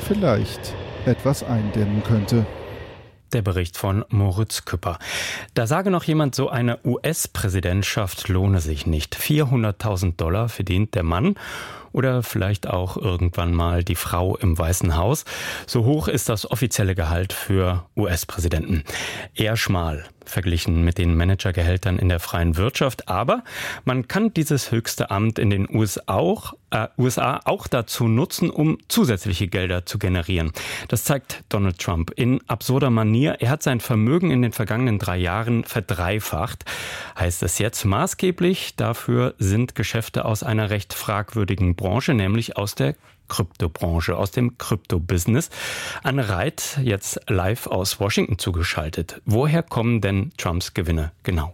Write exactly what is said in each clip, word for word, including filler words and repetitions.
vielleicht etwas eindämmen könnte. Der Bericht von Moritz Küpper. Da sage noch jemand, so eine U S-Präsidentschaft lohne sich nicht. vierhunderttausend Dollar verdient der Mann oder vielleicht auch irgendwann mal die Frau im Weißen Haus. So hoch ist das offizielle Gehalt für U S-Präsidenten. Eher schmal verglichen mit den Managergehältern in der freien Wirtschaft. Aber man kann dieses höchste Amt in den U S A auch, äh, U S A auch dazu nutzen, um zusätzliche Gelder zu generieren. Das zeigt Donald Trump in absurder Manier. Er hat sein Vermögen in den vergangenen drei Jahren verdreifacht. Heißt es jetzt maßgeblich? Dafür sind Geschäfte aus einer recht fragwürdigen Branche, nämlich aus der Kryptobranche, aus dem Krypto-Business. Anne Reit, jetzt live aus Washington zugeschaltet. Woher kommen denn Trumps Gewinne genau?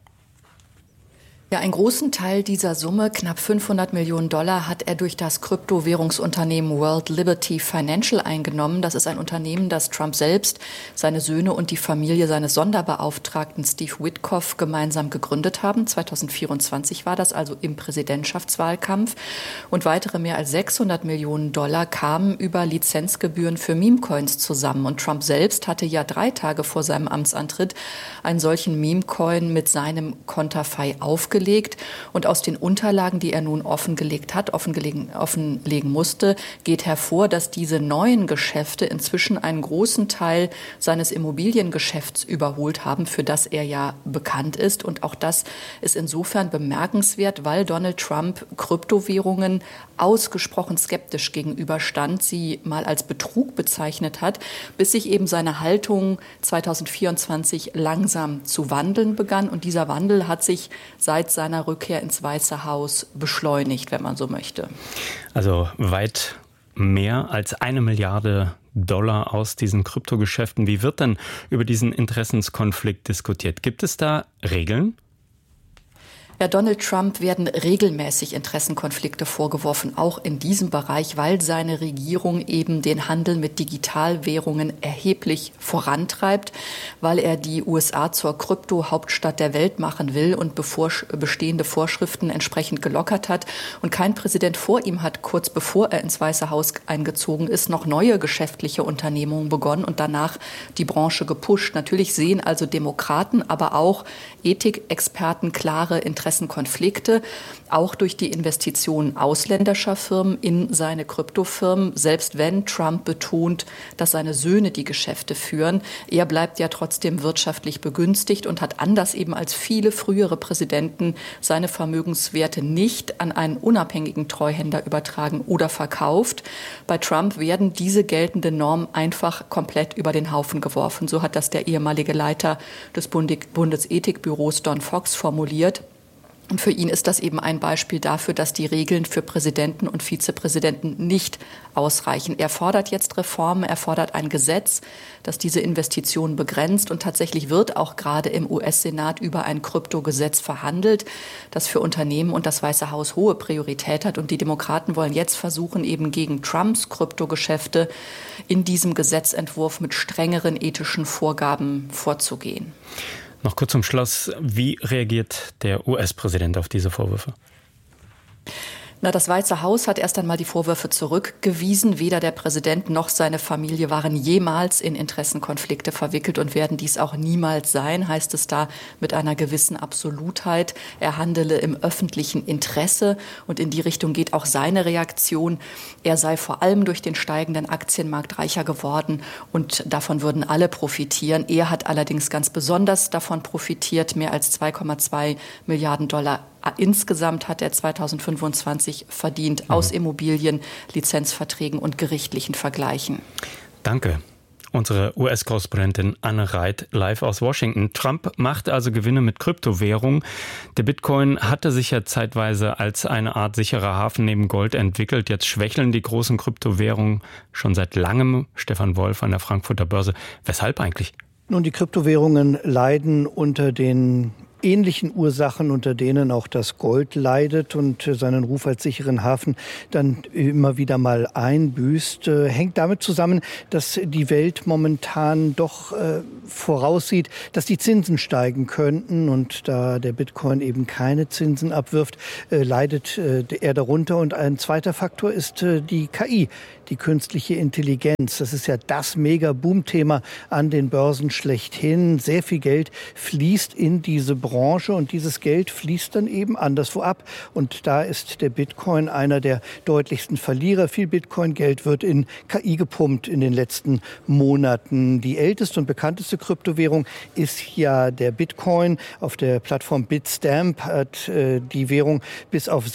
Ja, einen großen Teil dieser Summe, knapp fünfhundert Millionen Dollar, hat er durch das Kryptowährungsunternehmen World Liberty Financial eingenommen. Das ist ein Unternehmen, das Trump selbst, seine Söhne und die Familie seines Sonderbeauftragten Steve Witkoff gemeinsam gegründet haben. zweitausendvierundzwanzig war das, also im Präsidentschaftswahlkampf. Und weitere mehr als sechshundert Millionen Dollar kamen über Lizenzgebühren für Meme-Coins zusammen. Und Trump selbst hatte ja drei Tage vor seinem Amtsantritt einen solchen Meme-Coin mit seinem Konterfei aufgelegt. Und aus den Unterlagen, die er nun offengelegt hat, offengelegen, offenlegen musste, geht hervor, dass diese neuen Geschäfte inzwischen einen großen Teil seines Immobiliengeschäfts überholt haben, für das er ja bekannt ist. Und auch das ist insofern bemerkenswert, weil Donald Trump Kryptowährungen ausgesprochen skeptisch gegenüberstand, sie mal als Betrug bezeichnet hat, bis sich eben seine Haltung zweitausendvierundzwanzig langsam zu wandeln begann. Und dieser Wandel hat sich seit seiner Rückkehr ins Weiße Haus beschleunigt, wenn man so möchte. Also weit mehr als eine Milliarde Dollar aus diesen Kryptogeschäften. Wie wird denn über diesen Interessenskonflikt diskutiert? Gibt es da Regeln? Ja, Donald Trump werden regelmäßig Interessenkonflikte vorgeworfen, auch in diesem Bereich, weil seine Regierung eben den Handel mit Digitalwährungen erheblich vorantreibt, weil er die U S A zur Krypto-Hauptstadt der Welt machen will und bevor, bestehende Vorschriften entsprechend gelockert hat. Und kein Präsident vor ihm hat, kurz bevor er ins Weiße Haus eingezogen ist, noch neue geschäftliche Unternehmungen begonnen und danach die Branche gepusht. Natürlich sehen also Demokraten, aber auch Ethikexperten klare Interessen. Interessenkonflikte, auch durch die Investitionen ausländischer Firmen in seine Kryptofirmen, selbst wenn Trump betont, dass seine Söhne die Geschäfte führen. Er bleibt ja trotzdem wirtschaftlich begünstigt und hat anders eben als viele frühere Präsidenten seine Vermögenswerte nicht an einen unabhängigen Treuhänder übertragen oder verkauft. Bei Trump werden diese geltenden Normen einfach komplett über den Haufen geworfen. So hat das der ehemalige Leiter des Bundesethikbüros Don Fox formuliert. Und für ihn ist das eben ein Beispiel dafür, dass die Regeln für Präsidenten und Vizepräsidenten nicht ausreichen. Er fordert jetzt Reformen, er fordert ein Gesetz, das diese Investitionen begrenzt. Und tatsächlich wird auch gerade im U S-Senat über ein Kryptogesetz verhandelt, das für Unternehmen und das Weiße Haus hohe Priorität hat. Und die Demokraten wollen jetzt versuchen, eben gegen Trumps Kryptogeschäfte in diesem Gesetzentwurf mit strengeren ethischen Vorgaben vorzugehen. Noch kurz zum Schluss, wie reagiert der U S-Präsident auf diese Vorwürfe? Na, das Weiße Haus hat erst einmal die Vorwürfe zurückgewiesen. Weder der Präsident noch seine Familie waren jemals in Interessenkonflikte verwickelt und werden dies auch niemals sein, heißt es da mit einer gewissen Absolutheit. Er handele im öffentlichen Interesse und in die Richtung geht auch seine Reaktion. Er sei vor allem durch den steigenden Aktienmarkt reicher geworden und davon würden alle profitieren. Er hat allerdings ganz besonders davon profitiert, mehr als zwei Komma zwei Milliarden Dollar insgesamt hat er zweitausendfünfundzwanzig verdient aus Immobilien, Lizenzverträgen und gerichtlichen Vergleichen. Danke. Unsere U S-Korrespondentin Anne Reit live aus Washington. Trump machte also Gewinne mit Kryptowährungen. Der Bitcoin hatte sich ja zeitweise als eine Art sicherer Hafen neben Gold entwickelt. Jetzt schwächeln die großen Kryptowährungen schon seit langem. Stefan Wolf an der Frankfurter Börse. Weshalb eigentlich? Nun, die Kryptowährungen leiden unter den ähnlichen Ursachen, unter denen auch das Gold leidet und seinen Ruf als sicheren Hafen dann immer wieder mal einbüßt, äh, hängt damit zusammen, dass die Welt momentan doch äh, voraussieht, dass die Zinsen steigen könnten und da der Bitcoin eben keine Zinsen abwirft, äh, leidet äh, er darunter. Und ein zweiter Faktor ist äh, die K I, die künstliche Intelligenz. Das ist ja das Mega-Boom-Thema an den Börsen schlechthin. Sehr viel Geld fließt in diese Branche und dieses Geld fließt dann eben anderswo ab. Und da ist der Bitcoin einer der deutlichsten Verlierer. Viel Bitcoin-Geld wird in K I gepumpt in den letzten Monaten. Die älteste und bekannteste Kryptowährung ist ja der Bitcoin. Auf der Plattform Bitstamp hat äh, die Währung bis auf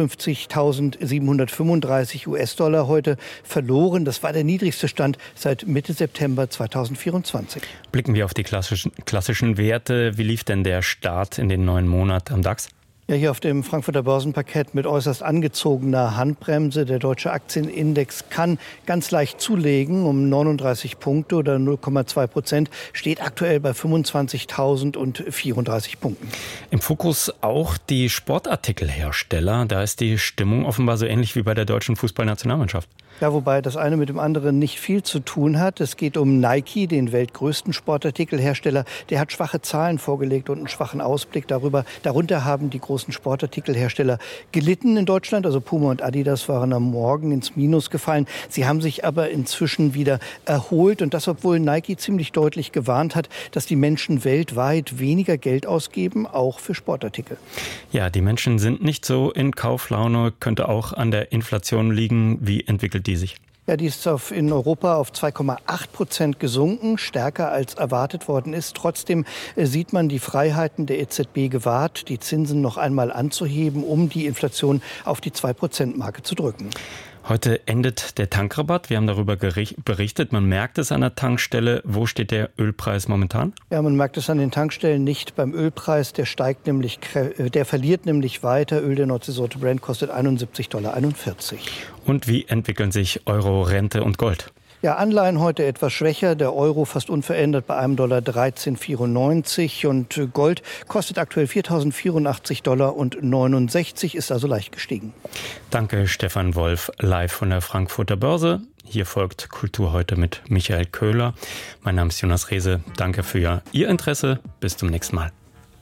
siebenundfünfzigtausendsiebenhundertfünfunddreißig US-Dollar heute verloren. Das war der niedrigste Stand seit Mitte September zweitausendvierundzwanzig. Blicken wir auf die klassischen, klassischen Werte. Wie lief denn der Start in den neuen Monat am DAX? Ja, hier auf dem Frankfurter Börsenparkett mit äußerst angezogener Handbremse. Der deutsche Aktienindex kann ganz leicht zulegen um neununddreißig Punkte oder null Komma zwei Prozent, steht aktuell bei fünfundzwanzigtausendvierunddreißig Punkten. Im Fokus auch die Sportartikelhersteller. Da ist die Stimmung offenbar so ähnlich wie bei der deutschen Fußballnationalmannschaft. Ja, wobei das eine mit dem anderen nicht viel zu tun hat. Es geht um Nike, den weltgrößten Sportartikelhersteller. Der hat schwache Zahlen vorgelegt und einen schwachen Ausblick darüber. Darunter haben die großen Sportartikelhersteller gelitten in Deutschland. Also Puma und Adidas waren am Morgen ins Minus gefallen. Sie haben sich aber inzwischen wieder erholt. Und das, obwohl Nike ziemlich deutlich gewarnt hat, dass die Menschen weltweit weniger Geld ausgeben, auch für Sportartikel. Ja, die Menschen sind nicht so in Kauflaune. Könnte auch an der Inflation liegen. Wie entwickelt die sich? Ja, die ist auf, in Europa auf zwei Komma acht Prozent gesunken, stärker als erwartet worden ist. Trotzdem äh, sieht man die Freiheiten der E Z B gewahrt, die Zinsen noch einmal anzuheben, um die Inflation auf die zwei Prozent Marke zu drücken. Heute endet der Tankrabatt. Wir haben darüber berichtet. Man merkt es an der Tankstelle. Wo steht der Ölpreis momentan? Ja, man merkt es an den Tankstellen nicht beim Ölpreis. Der steigt nämlich, der verliert nämlich weiter. Öl der Nordseesorte Brent kostet einundsiebzig Komma einundvierzig Dollar. Und wie entwickeln sich Euro, Rente und Gold? Ja, Anleihen heute etwas schwächer, der Euro fast unverändert bei einem Dollar dreizehn Komma vierundneunzig und Gold kostet aktuell viertausendvierundachtzig Dollar und neunundsechzig, ist also leicht gestiegen. Danke, Stefan Wolf, live von der Frankfurter Börse. Hier folgt Kultur heute mit Michael Köhler. Mein Name ist Jonas Rehse. Danke für Ihr Interesse. Bis zum nächsten Mal.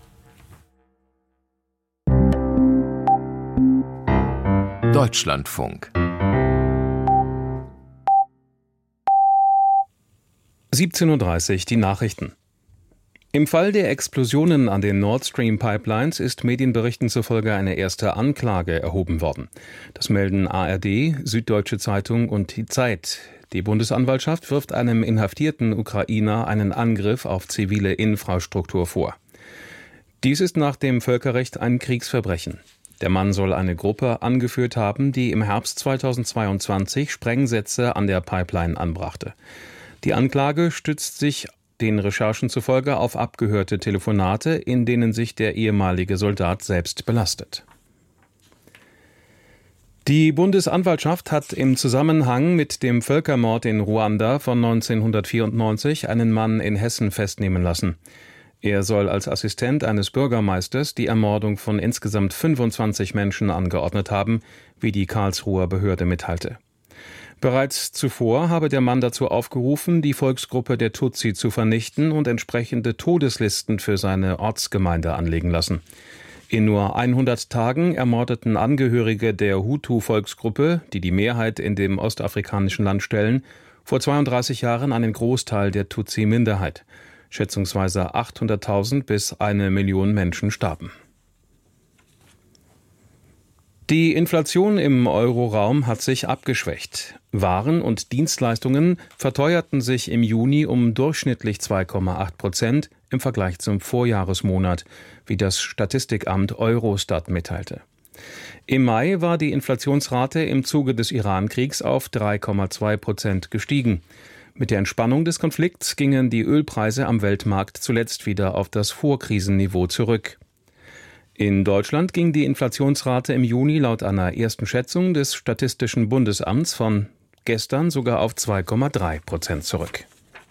Deutschlandfunk. siebzehn Uhr dreißig, die Nachrichten. Im Fall der Explosionen an den Nord Stream Pipelines ist Medienberichten zufolge eine erste Anklage erhoben worden. Das melden A R D, Süddeutsche Zeitung und die Zeit. Die Bundesanwaltschaft wirft einem inhaftierten Ukrainer einen Angriff auf zivile Infrastruktur vor. Dies ist nach dem Völkerrecht ein Kriegsverbrechen. Der Mann soll eine Gruppe angeführt haben, die im Herbst zweitausendzweiundzwanzig Sprengsätze an der Pipeline anbrachte. Die Anklage stützt sich den Recherchen zufolge auf abgehörte Telefonate, in denen sich der ehemalige Soldat selbst belastet. Die Bundesanwaltschaft hat im Zusammenhang mit dem Völkermord in Ruanda von neunzehnhundertvierundneunzig einen Mann in Hessen festnehmen lassen. Er soll als Assistent eines Bürgermeisters die Ermordung von insgesamt fünfundzwanzig Menschen angeordnet haben, wie die Karlsruher Behörde mitteilte. Bereits zuvor habe der Mann dazu aufgerufen, die Volksgruppe der Tutsi zu vernichten und entsprechende Todeslisten für seine Ortsgemeinde anlegen lassen. In nur hundert Tagen ermordeten Angehörige der Hutu-Volksgruppe, die die Mehrheit in dem ostafrikanischen Land stellen, vor zweiunddreißig Jahren einen Großteil der Tutsi-Minderheit. Schätzungsweise achthunderttausend bis eine Million Menschen starben. Die Inflation im Euroraum hat sich abgeschwächt. Waren und Dienstleistungen verteuerten sich im Juni um durchschnittlich zwei Komma acht Prozent im Vergleich zum Vorjahresmonat, wie das Statistikamt Eurostat mitteilte. Im Mai war die Inflationsrate im Zuge des Iran-Kriegs auf drei Komma zwei Prozent gestiegen. Mit der Entspannung des Konflikts gingen die Ölpreise am Weltmarkt zuletzt wieder auf das Vorkrisenniveau zurück. In Deutschland ging die Inflationsrate im Juni laut einer ersten Schätzung des Statistischen Bundesamts von gestern sogar auf zwei Komma drei Prozent zurück.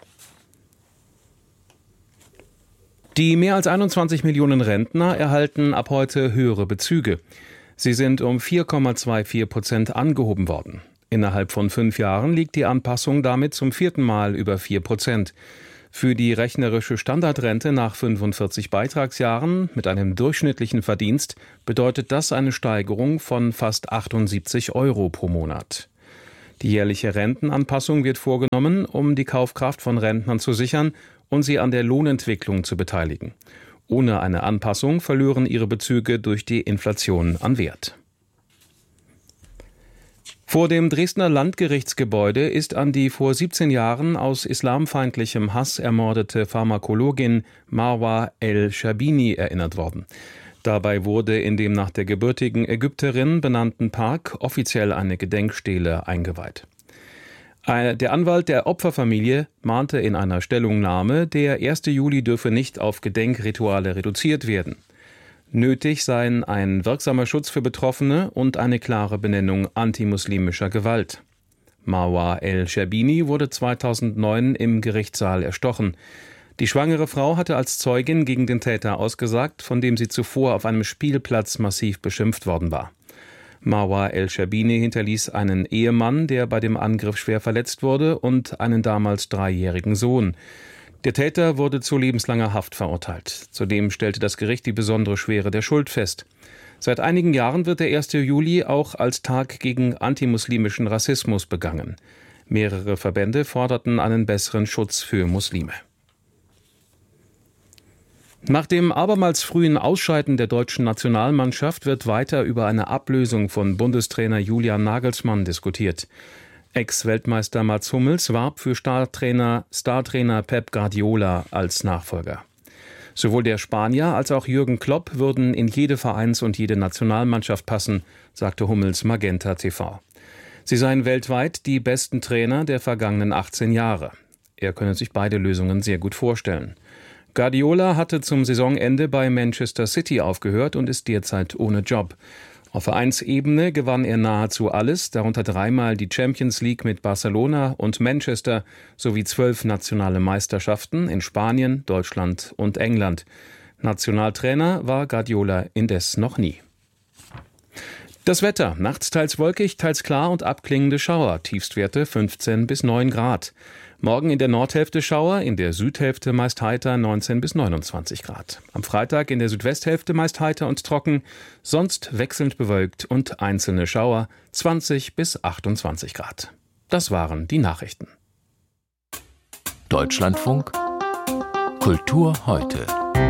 Die mehr als einundzwanzig Millionen Rentner erhalten ab heute höhere Bezüge. Sie sind um vier Komma vierundzwanzig Prozent angehoben worden. Innerhalb von fünf Jahren liegt die Anpassung damit zum vierten Mal über vier Prozent. Für die rechnerische Standardrente nach fünfundvierzig Beitragsjahren mit einem durchschnittlichen Verdienst bedeutet das eine Steigerung von fast achtundsiebzig Euro pro Monat. Die jährliche Rentenanpassung wird vorgenommen, um die Kaufkraft von Rentnern zu sichern und sie an der Lohnentwicklung zu beteiligen. Ohne eine Anpassung verlören ihre Bezüge durch die Inflation an Wert. Vor dem Dresdner Landgerichtsgebäude ist an die vor siebzehn Jahren aus islamfeindlichem Hass ermordete Pharmakologin Marwa El-Sherbini erinnert worden. Dabei wurde in dem nach der gebürtigen Ägypterin benannten Park offiziell eine Gedenkstele eingeweiht. Der Anwalt der Opferfamilie mahnte in einer Stellungnahme, der erste Juli dürfe nicht auf Gedenkrituale reduziert werden. Nötig seien ein wirksamer Schutz für Betroffene und eine klare Benennung antimuslimischer Gewalt. Marwa El-Sherbini wurde zweitausendneun im Gerichtssaal erstochen. Die schwangere Frau hatte als Zeugin gegen den Täter ausgesagt, von dem sie zuvor auf einem Spielplatz massiv beschimpft worden war. Marwa El-Sherbini hinterließ einen Ehemann, der bei dem Angriff schwer verletzt wurde, und einen damals dreijährigen Sohn. Der Täter wurde zu lebenslanger Haft verurteilt. Zudem stellte das Gericht die besondere Schwere der Schuld fest. Seit einigen Jahren wird der erste Juli auch als Tag gegen antimuslimischen Rassismus begangen. Mehrere Verbände forderten einen besseren Schutz für Muslime. Nach dem abermals frühen Ausscheiden der deutschen Nationalmannschaft wird weiter über eine Ablösung von Bundestrainer Julian Nagelsmann diskutiert. Ex-Weltmeister Mats Hummels warb für Startrainer, Startrainer Pep Guardiola als Nachfolger. Sowohl der Spanier als auch Jürgen Klopp würden in jede Vereins- und jede Nationalmannschaft passen, sagte Hummels Magenta T V. Sie seien weltweit die besten Trainer der vergangenen achtzehn Jahre. Er könne sich beide Lösungen sehr gut vorstellen. Guardiola hatte zum Saisonende bei Manchester City aufgehört und ist derzeit ohne Job. Auf Vereinsebene gewann er nahezu alles, darunter dreimal die Champions League mit Barcelona und Manchester sowie zwölf nationale Meisterschaften in Spanien, Deutschland und England. Nationaltrainer war Guardiola indes noch nie. Das Wetter: nachts teils wolkig, teils klar und abklingende Schauer, Tiefstwerte fünfzehn bis neun Grad. Morgen in der Nordhälfte Schauer, in der Südhälfte meist heiter, neunzehn bis neunundzwanzig Grad. Am Freitag in der Südwesthälfte meist heiter und trocken, sonst wechselnd bewölkt und einzelne Schauer, zwanzig bis achtundzwanzig Grad. Das waren die Nachrichten. Deutschlandfunk Kultur heute.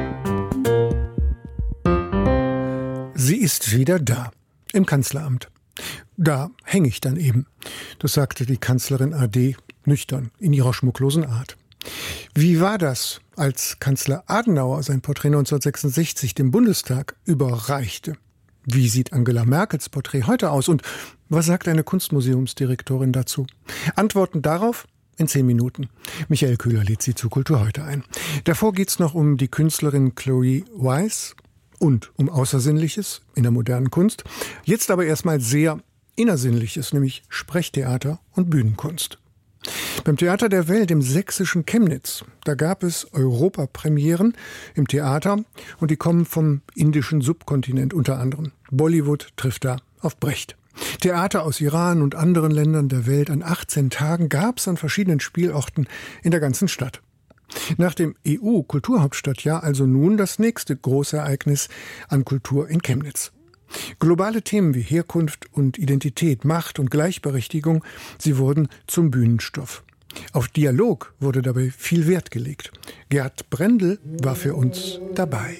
Sie ist wieder da, im Kanzleramt. Da hänge ich dann eben. Das sagte die Kanzlerin A D nüchtern in ihrer schmucklosen Art. Wie war das, als Kanzler Adenauer sein Porträt neunzehnhundertsechsundsechzig dem Bundestag überreichte? Wie sieht Angela Merkels Porträt heute aus? Und was sagt eine Kunstmuseumsdirektorin dazu? Antworten darauf in zehn Minuten. Michael Köhler lädt Sie zu Kultur heute ein. Davor geht's noch um die Künstlerin Chloe Weiss und um Außersinnliches in der modernen Kunst. Jetzt aber erstmal sehr Innersinnliches, nämlich Sprechtheater und Bühnenkunst. Beim Theater der Welt im sächsischen Chemnitz, da gab es Europapremieren im Theater und die kommen vom indischen Subkontinent unter anderem. Bollywood trifft da auf Brecht. Theater aus Iran und anderen Ländern der Welt an achtzehn Tagen gab es an verschiedenen Spielorten in der ganzen Stadt. Nach dem E U-Kulturhauptstadtjahr also nun das nächste große Ereignis an Kultur in Chemnitz. Globale Themen wie Herkunft und Identität, Macht und Gleichberechtigung, sie wurden zum Bühnenstoff. Auf Dialog wurde dabei viel Wert gelegt. Gerd Brendel war für uns dabei.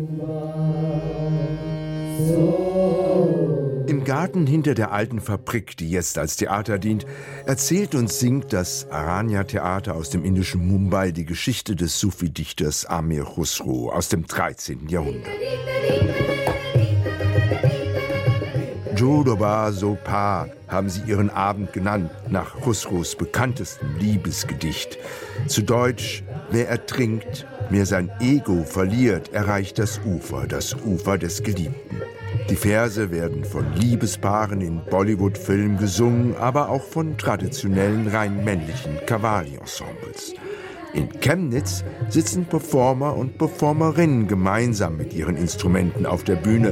Im Garten hinter der alten Fabrik, die jetzt als Theater dient, erzählt und singt das Aranya-Theater aus dem indischen Mumbai die Geschichte des Sufi-Dichters Amir Khusro aus dem dreizehnten Jahrhundert. Jodoba Sopa haben sie ihren Abend genannt, nach Khusros bekanntestem Liebesgedicht. Zu Deutsch: wer ertrinkt, wer sein Ego verliert, erreicht das Ufer, das Ufer des Geliebten. Die Verse werden von Liebespaaren in Bollywood-Filmen gesungen, aber auch von traditionellen rein männlichen Qawwali-Ensembles. In Chemnitz sitzen Performer und Performerinnen gemeinsam mit ihren Instrumenten auf der Bühne.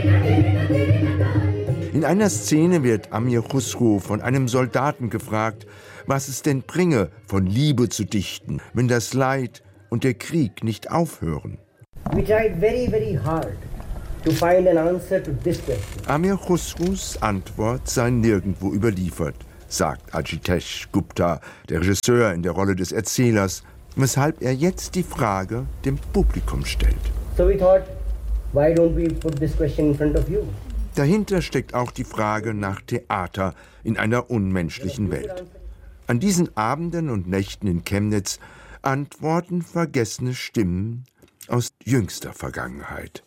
In einer Szene wird Amir Khusro von einem Soldaten gefragt, was es denn bringe, von Liebe zu dichten, wenn das Leid und der Krieg nicht aufhören. We tried very, very hard to find an answer to this question. Amir Khusros Antwort sei nirgendwo überliefert. sagt Ajitesh Gupta, der Regisseur in der Rolle des Erzählers, weshalb er jetzt die Frage dem Publikum stellt. So we thought, why don't we put this question in front of you? Dahinter steckt auch die Frage nach Theater in einer unmenschlichen Welt. An diesen Abenden und Nächten in Chemnitz antworten vergessene Stimmen aus jüngster Vergangenheit.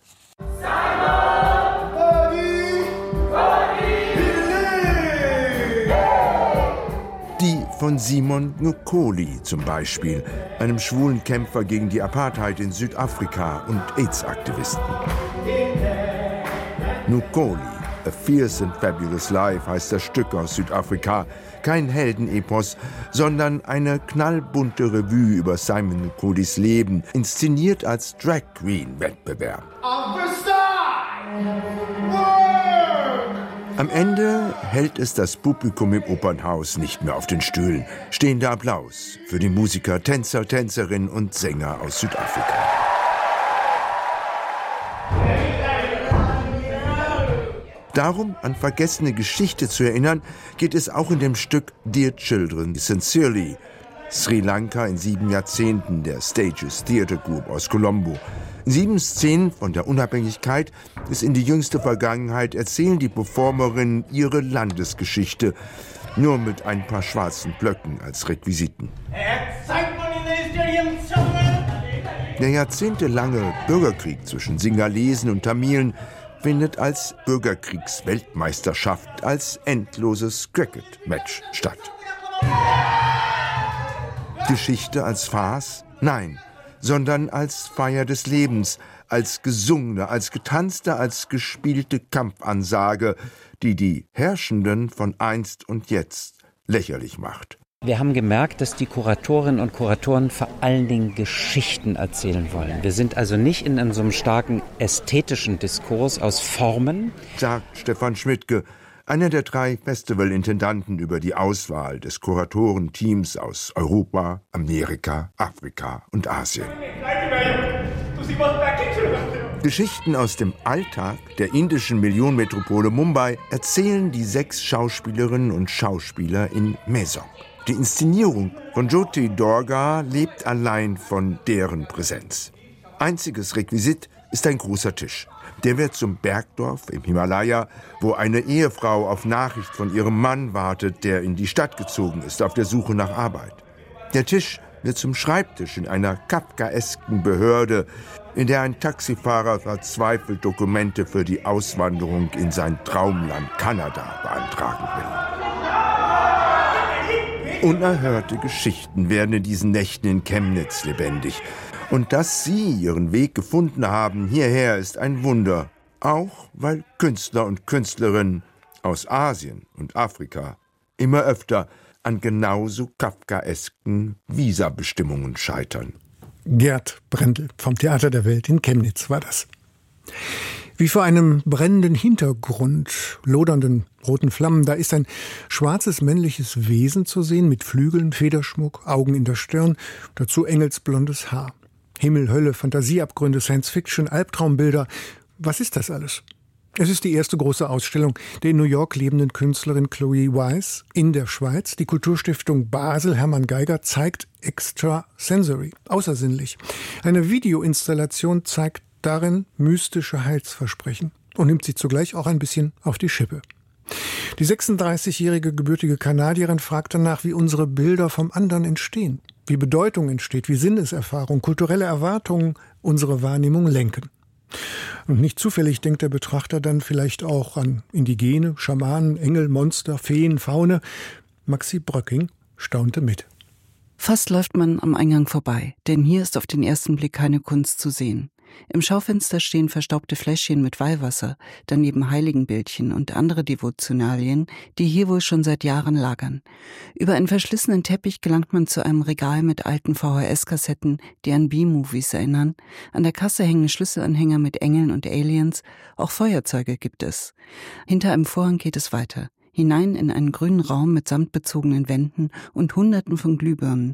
Die von Simon Nkoli zum Beispiel, einem schwulen Kämpfer gegen die Apartheid in Südafrika und AIDS-Aktivisten. Nkoli, A Fierce and Fabulous Life heißt das Stück aus Südafrika. Kein Heldenepos, sondern eine knallbunte Revue über Simon Nkolis Leben, inszeniert als Drag-Queen-Wettbewerb. Am Ende hält es das Publikum im Opernhaus nicht mehr auf den Stühlen. Stehender Applaus für die Musiker, Tänzer, Tänzerinnen und Sänger aus Südafrika. Darum, an vergessene Geschichte zu erinnern, geht es auch in dem Stück Dear Children, Sincerely. Sri Lanka in sieben Jahrzehnten, der Stages Theatre Group aus Colombo. Sieben Szenen von der Unabhängigkeit bis in die jüngste Vergangenheit erzählen die Performerinnen ihre Landesgeschichte, nur mit ein paar schwarzen Blöcken als Requisiten. Der jahrzehntelange Bürgerkrieg zwischen Singalesen und Tamilen findet als Bürgerkriegsweltmeisterschaft, als endloses Cricket-Match statt. Geschichte als Farce? Nein, sondern als Feier des Lebens, als gesungene, als getanzte, als gespielte Kampfansage, die die Herrschenden von einst und jetzt lächerlich macht. Wir haben gemerkt, dass die Kuratorinnen und Kuratoren vor allen Dingen Geschichten erzählen wollen. Wir sind also nicht in so einem starken ästhetischen Diskurs aus Formen, sagt Stefan Schmidtke, einer der drei Festivalintendanten über die Auswahl des Kuratorenteams aus Europa, Amerika, Afrika und Asien. Geschichten aus dem Alltag der indischen Millionenmetropole Mumbai erzählen die sechs Schauspielerinnen und Schauspieler in Mesok. Die Inszenierung von Jyoti Durga lebt allein von deren Präsenz. Einziges Requisit ist ein großer Tisch. Der wird zum Bergdorf im Himalaya, wo eine Ehefrau auf Nachricht von ihrem Mann wartet, der in die Stadt gezogen ist, auf der Suche nach Arbeit. Der Tisch wird zum Schreibtisch in einer kafkaesken Behörde, in der ein Taxifahrer verzweifelt Dokumente für die Auswanderung in sein Traumland Kanada beantragen will. Unerhörte Geschichten werden in diesen Nächten in Chemnitz lebendig. Und dass Sie Ihren Weg gefunden haben hierher, ist ein Wunder. Auch weil Künstler und Künstlerinnen aus Asien und Afrika immer öfter an genauso kafkaesken Visabestimmungen scheitern. Gerd Brendel vom Theater der Welt in Chemnitz war das. Wie vor einem brennenden Hintergrund, lodernden roten Flammen, da ist ein schwarzes männliches Wesen zu sehen mit Flügeln, Federschmuck, Augen in der Stirn, dazu engelsblondes Haar. Himmel, Hölle, Fantasieabgründe, Science-Fiction, Albtraumbilder. Was ist das alles? Es ist die erste große Ausstellung der in New York lebenden Künstlerin Chloe Weiss in der Schweiz. Die Kulturstiftung Basel Hermann Geiger zeigt Extrasensory, außersinnlich. Eine Videoinstallation zeigt darin mystische Heilsversprechen und nimmt sie zugleich auch ein bisschen auf die Schippe. Die sechsunddreißigjährige gebürtige Kanadierin fragt danach, wie unsere Bilder vom anderen entstehen, wie Bedeutung entsteht, wie Sinneserfahrung, kulturelle Erwartungen unsere Wahrnehmung lenken. Und nicht zufällig denkt der Betrachter dann vielleicht auch an Indigene, Schamanen, Engel, Monster, Feen, Faune. Maxi Bröcking staunte mit. Fast läuft man am Eingang vorbei, denn hier ist auf den ersten Blick keine Kunst zu sehen. Im Schaufenster stehen verstaubte Fläschchen mit Weihwasser, daneben Heiligenbildchen und andere Devotionalien, die hier wohl schon seit Jahren lagern. Über einen verschlissenen Teppich gelangt man zu einem Regal mit alten V H S-Kassetten, die an B-Movies erinnern. An der Kasse hängen Schlüsselanhänger mit Engeln und Aliens, auch Feuerzeuge gibt es. Hinter einem Vorhang geht es weiter, hinein in einen grünen Raum mit samtbezogenen Wänden und Hunderten von Glühbirnen.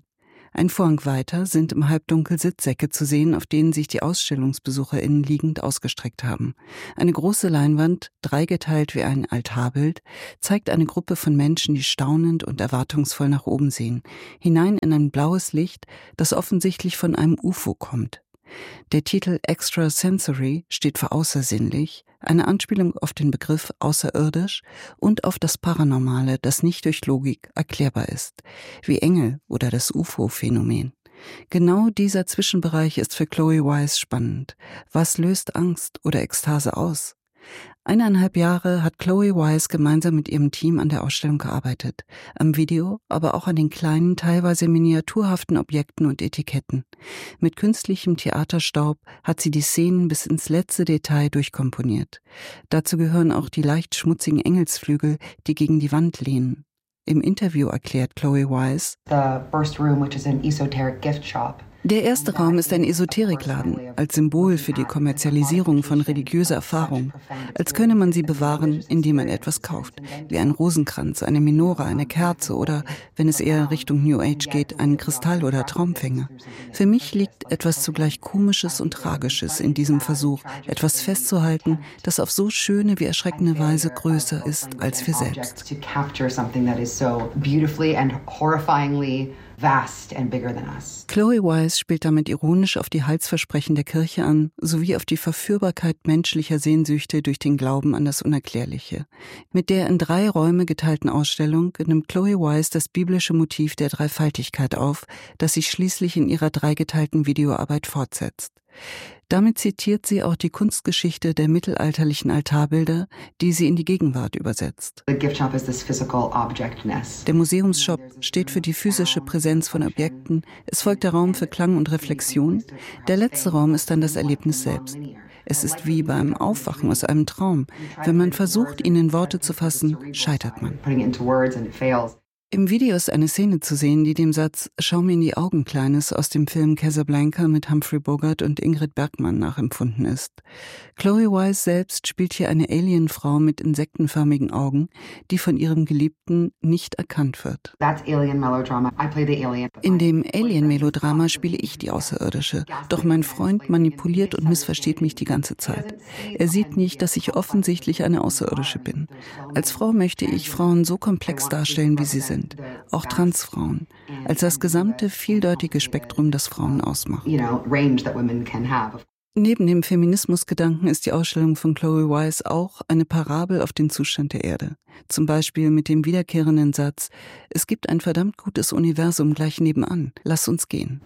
Ein Vorhang weiter sind im Halbdunkel Sitzsäcke zu sehen, auf denen sich die AusstellungsbesucherInnen liegend ausgestreckt haben. Eine große Leinwand, dreigeteilt wie ein Altarbild, zeigt eine Gruppe von Menschen, die staunend und erwartungsvoll nach oben sehen, hinein in ein blaues Licht, das offensichtlich von einem U F O kommt. Der Titel Extrasensory steht für außersinnlich, eine Anspielung auf den Begriff außerirdisch und auf das Paranormale, das nicht durch Logik erklärbar ist, wie Engel oder das U F O-Phänomen. Genau dieser Zwischenbereich ist für Chloe Wise spannend. Was löst Angst oder Ekstase aus? Eineinhalb Jahre hat Chloe Wise gemeinsam mit ihrem Team an der Ausstellung gearbeitet. Am Video, aber auch an den kleinen, teilweise miniaturhaften Objekten und Etiketten. Mit künstlichem Theaterstaub hat sie die Szenen bis ins letzte Detail durchkomponiert. Dazu gehören auch die leicht schmutzigen Engelsflügel, die gegen die Wand lehnen. Im Interview erklärt Chloe Wise: The first room, which is an esoteric gift shop. Der erste Raum ist ein Esoterikladen, als Symbol für die Kommerzialisierung von religiöser Erfahrung, als könne man sie bewahren, indem man etwas kauft, wie ein Rosenkranz, eine Menorah, eine Kerze oder, wenn es eher Richtung New Age geht, einen Kristall oder Traumfänger. Für mich liegt etwas zugleich Komisches und Tragisches in diesem Versuch, etwas festzuhalten, das auf so schöne wie erschreckende Weise größer ist als wir selbst. Vast and bigger than us. Chloe Wise spielt damit ironisch auf die Halsversprechen der Kirche an, sowie auf die Verführbarkeit menschlicher Sehnsüchte durch den Glauben an das Unerklärliche. Mit der in drei Räume geteilten Ausstellung nimmt Chloe Wise das biblische Motiv der Dreifaltigkeit auf, das sie schließlich in ihrer dreigeteilten Videoarbeit fortsetzt. Damit zitiert sie auch die Kunstgeschichte der mittelalterlichen Altarbilder, die sie in die Gegenwart übersetzt. Der Museumsshop steht für die physische Präsenz von Objekten, es folgt der Raum für Klang und Reflexion, der letzte Raum ist dann das Erlebnis selbst. Es ist wie beim Aufwachen aus einem Traum. Wenn man versucht, ihn in Worte zu fassen, scheitert man. Im Video ist eine Szene zu sehen, die dem Satz »Schau mir in die Augen, Kleines« aus dem Film Casablanca mit Humphrey Bogart und Ingrid Bergman nachempfunden ist. Chloe Wise selbst spielt hier eine Alienfrau mit insektenförmigen Augen, die von ihrem Geliebten nicht erkannt wird. In dem Alien-Melodrama spiele ich die Außerirdische, doch mein Freund manipuliert und missversteht mich die ganze Zeit. Er sieht nicht, dass ich offensichtlich eine Außerirdische bin. Als Frau möchte ich Frauen so komplex darstellen, wie sie sind. Auch Transfrauen, als das gesamte vieldeutige Spektrum, das Frauen ausmacht. Neben dem Feminismusgedanken ist die Ausstellung von Chloe Wise auch eine Parabel auf den Zustand der Erde. Zum Beispiel mit dem wiederkehrenden Satz, es gibt ein verdammt gutes Universum gleich nebenan, lass uns gehen.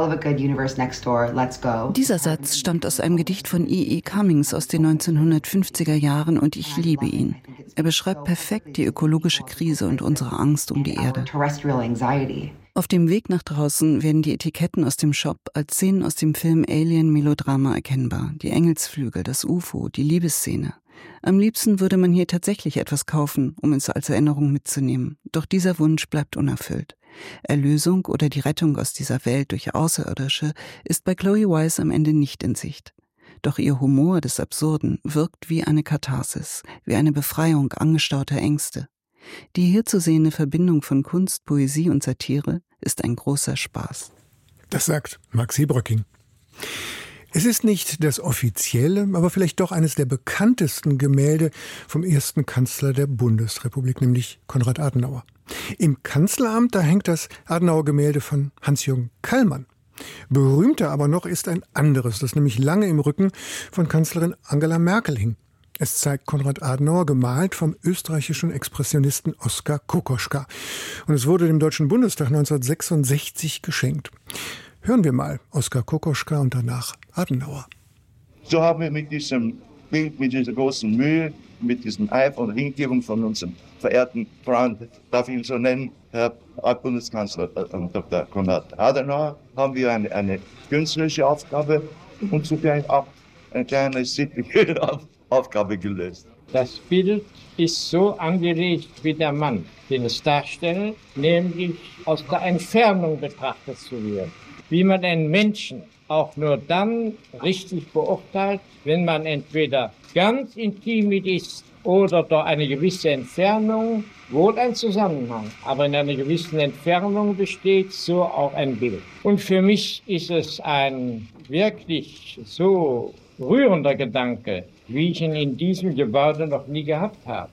Dieser Satz stammt aus einem Gedicht von E E Cummings aus den neunzehnhundertfünfziger Jahren und ich liebe ihn. Er beschreibt perfekt die ökologische Krise und unsere Angst um die Erde. Auf dem Weg nach draußen werden die Etiketten aus dem Shop als Szenen aus dem Film Alien Melodrama erkennbar. Die Engelsflügel, das U F O, die Liebesszene. Am liebsten würde man hier tatsächlich etwas kaufen, um es als Erinnerung mitzunehmen. Doch dieser Wunsch bleibt unerfüllt. Erlösung oder die Rettung aus dieser Welt durch Außerirdische ist bei Chloe Wise am Ende nicht in Sicht. Doch ihr Humor des Absurden wirkt wie eine Katharsis, wie eine Befreiung angestauter Ängste. Die hier zu sehende Verbindung von Kunst, Poesie und Satire ist ein großer Spaß. Das sagt Max Hebröcking. Es ist nicht das offizielle, aber vielleicht doch eines der bekanntesten Gemälde vom ersten Kanzler der Bundesrepublik, nämlich Konrad Adenauer. Im Kanzleramt, da hängt das Adenauer-Gemälde von Hans-Jürgen Kallmann. Berühmter aber noch ist ein anderes, das nämlich lange im Rücken von Kanzlerin Angela Merkel hing. Es zeigt Konrad Adenauer, gemalt vom österreichischen Expressionisten Oskar Kokoschka. Und es wurde dem Deutschen Bundestag neunzehnhundertsechsundsechzig geschenkt. Hören wir mal Oskar Kokoschka und danach Adenauer. So haben wir mit diesem Bild, mit dieser großen Mühe, mit diesem Eifer und Hingebung von unserem verehrten Freund, darf ich ihn so nennen, Herr Bundeskanzler Doktor Konrad Adenauer, haben wir eine, eine künstlerische Aufgabe und zugleich auch eine kleine sittliche Aufgabe gelöst. Das Bild ist so angelegt wie der Mann, den es darstellt, nämlich aus der Entfernung betrachtet zu werden. Wie man einen Menschen auch nur dann richtig beurteilt, wenn man entweder ganz intim mit ist oder durch eine gewisse Entfernung, wohl ein Zusammenhang, aber in einer gewissen Entfernung besteht so auch ein Bild. Und für mich ist es ein wirklich so rührender Gedanke, wie ich ihn in diesem Gebäude noch nie gehabt habe.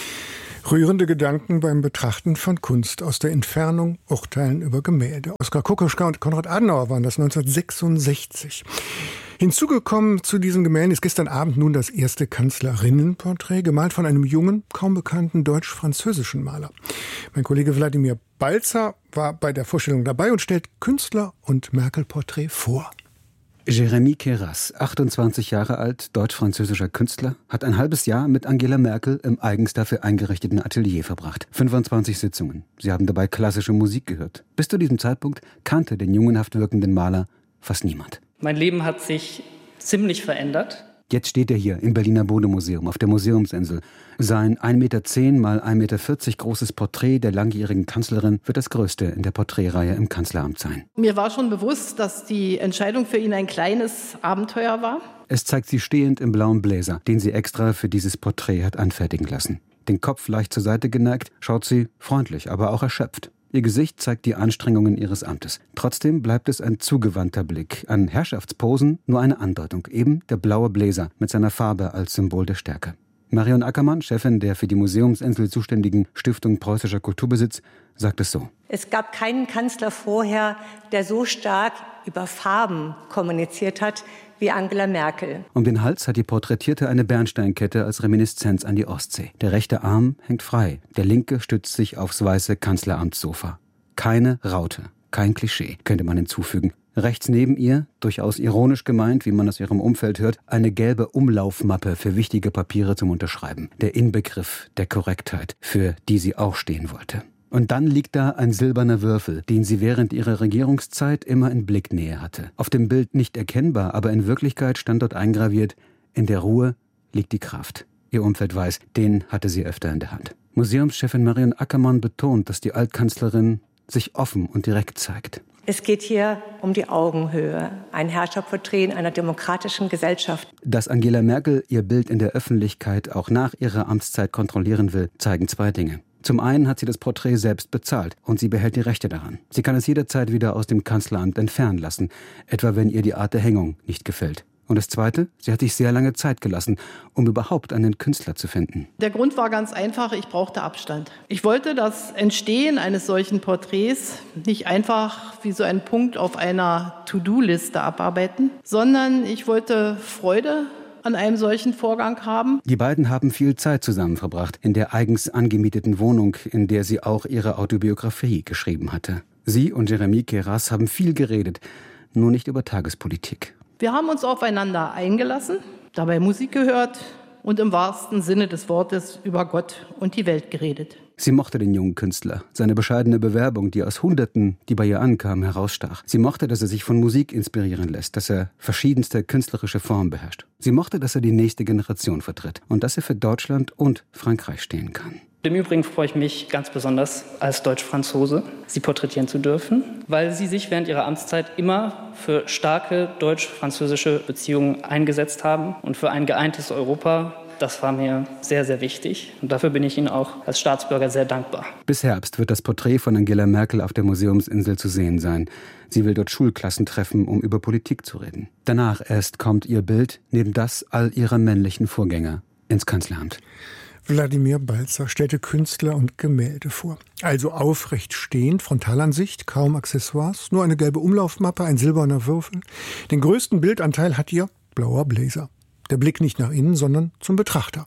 Rührende Gedanken beim Betrachten von Kunst aus der Entfernung, Urteilen über Gemälde. Oskar Kokoschka und Konrad Adenauer waren das neunzehnhundertsechsundsechzig. Hinzugekommen zu diesen Gemälden ist gestern Abend nun das erste Kanzlerinnenporträt, gemalt von einem jungen, kaum bekannten deutsch-französischen Maler. Mein Kollege Wladimir Balzer war bei der Vorstellung dabei und stellt Künstler und Merkel-Porträt vor. Jérémy Queyras, achtundzwanzig Jahre alt, deutsch-französischer Künstler, hat ein halbes Jahr mit Angela Merkel im eigens dafür eingerichteten Atelier verbracht. fünfundzwanzig Sitzungen. Sie haben dabei klassische Musik gehört. Bis zu diesem Zeitpunkt kannte den jungenhaft wirkenden Maler fast niemand. Mein Leben hat sich ziemlich verändert. Jetzt steht er hier im Berliner Bode-Museum auf der Museumsinsel. Sein ein Meter zehn mal ein Meter vierzig großes Porträt der langjährigen Kanzlerin wird das größte in der Porträtreihe im Kanzleramt sein. Mir war schon bewusst, dass die Entscheidung für ihn ein kleines Abenteuer war. Es zeigt sie stehend im blauen Bläser, den sie extra für dieses Porträt hat anfertigen lassen. Den Kopf leicht zur Seite geneigt, schaut sie freundlich, aber auch erschöpft. Ihr Gesicht zeigt die Anstrengungen ihres Amtes. Trotzdem bleibt es ein zugewandter Blick. An Herrschaftsposen nur eine Andeutung, eben der blaue Bläser mit seiner Farbe als Symbol der Stärke. Marion Ackermann, Chefin der für die Museumsinsel zuständigen Stiftung Preußischer Kulturbesitz, sagt es so. Es gab keinen Kanzler vorher, der so stark über Farben kommuniziert hat wie Angela Merkel. Um den Hals hat die Porträtierte eine Bernsteinkette als Reminiszenz an die Ostsee. Der rechte Arm hängt frei, der linke stützt sich aufs weiße Kanzleramtssofa. Keine Raute, kein Klischee, könnte man hinzufügen. Rechts neben ihr, durchaus ironisch gemeint, wie man aus ihrem Umfeld hört, eine gelbe Umlaufmappe für wichtige Papiere zum Unterschreiben. Der Inbegriff der Korrektheit, für die sie auch stehen wollte. Und dann liegt da ein silberner Würfel, den sie während ihrer Regierungszeit immer in Blicknähe hatte. Auf dem Bild nicht erkennbar, aber in Wirklichkeit stand dort eingraviert: In der Ruhe liegt die Kraft. Ihr Umfeld weiß, den hatte sie öfter in der Hand. Museumschefin Marion Ackermann betont, dass die Altkanzlerin sich offen und direkt zeigt. Es geht hier um die Augenhöhe, ein Herrscherporträt in einer demokratischen Gesellschaft. Dass Angela Merkel ihr Bild in der Öffentlichkeit auch nach ihrer Amtszeit kontrollieren will, zeigen zwei Dinge. Zum einen hat sie das Porträt selbst bezahlt und sie behält die Rechte daran. Sie kann es jederzeit wieder aus dem Kanzleramt entfernen lassen, etwa wenn ihr die Art der Hängung nicht gefällt. Und das Zweite, sie hat sich sehr lange Zeit gelassen, um überhaupt einen Künstler zu finden. Der Grund war ganz einfach, ich brauchte Abstand. Ich wollte das Entstehen eines solchen Porträts nicht einfach wie so ein Punkt auf einer To-Do-Liste abarbeiten, sondern ich wollte Freude an einem solchen Vorgang haben. Die beiden haben viel Zeit zusammen verbracht, in der eigens angemieteten Wohnung, in der sie auch ihre Autobiografie geschrieben hatte. Sie und Jérémy Queyras haben viel geredet, nur nicht über Tagespolitik. Wir haben uns aufeinander eingelassen, dabei Musik gehört und im wahrsten Sinne des Wortes über Gott und die Welt geredet. Sie mochte den jungen Künstler, seine bescheidene Bewerbung, die aus Hunderten, die bei ihr ankamen, herausstach. Sie mochte, dass er sich von Musik inspirieren lässt, dass er verschiedenste künstlerische Formen beherrscht. Sie mochte, dass er die nächste Generation vertritt und dass er für Deutschland und Frankreich stehen kann. Im Übrigen freue ich mich ganz besonders, als Deutsch-Franzose Sie porträtieren zu dürfen, weil Sie sich während Ihrer Amtszeit immer für starke deutsch-französische Beziehungen eingesetzt haben und für ein geeintes Europa. Das war mir sehr, sehr wichtig und dafür bin ich Ihnen auch als Staatsbürger sehr dankbar. Bis Herbst wird das Porträt von Angela Merkel auf der Museumsinsel zu sehen sein. Sie will dort Schulklassen treffen, um über Politik zu reden. Danach erst kommt ihr Bild, neben das all ihrer männlichen Vorgänger, ins Kanzleramt. Wladimir Balzer stellte Künstler und Gemälde vor. Also aufrecht stehend, Frontalansicht, kaum Accessoires, nur eine gelbe Umlaufmappe, ein silberner Würfel. Den größten Bildanteil hat ihr blauer Bläser. Der Blick nicht nach innen, sondern zum Betrachter.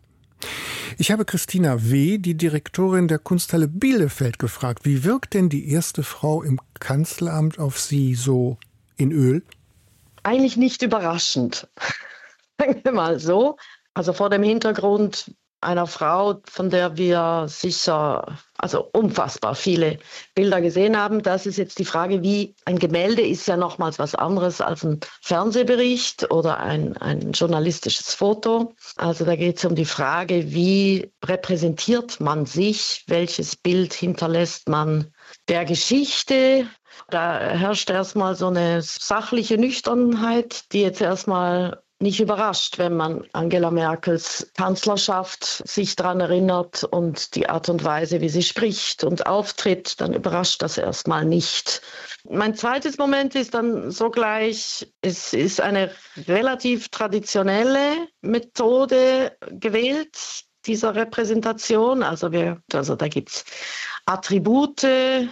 Ich habe Christina W., die Direktorin der Kunsthalle Bielefeld, gefragt, wie wirkt denn die erste Frau im Kanzleramt auf sie so in Öl? Eigentlich nicht überraschend. Sagen wir mal so. Also vor dem Hintergrund einer Frau, von der wir sicher, also unfassbar viele Bilder gesehen haben. Das ist jetzt die Frage, wie ein Gemälde ist ja nochmals was anderes als ein Fernsehbericht oder ein, ein journalistisches Foto. Also da geht es um die Frage, wie repräsentiert man sich, welches Bild hinterlässt man der Geschichte, Da herrscht erstmal so eine sachliche Nüchternheit, die jetzt erstmal nicht überrascht, wenn man Angela Merkels Kanzlerschaft sich daran erinnert und die Art und Weise, wie sie spricht und auftritt, dann überrascht das erstmal nicht. Mein zweites Moment ist dann sogleich, es ist eine relativ traditionelle Methode gewählt, dieser Repräsentation. Also, wir, also da gibt es Attribute,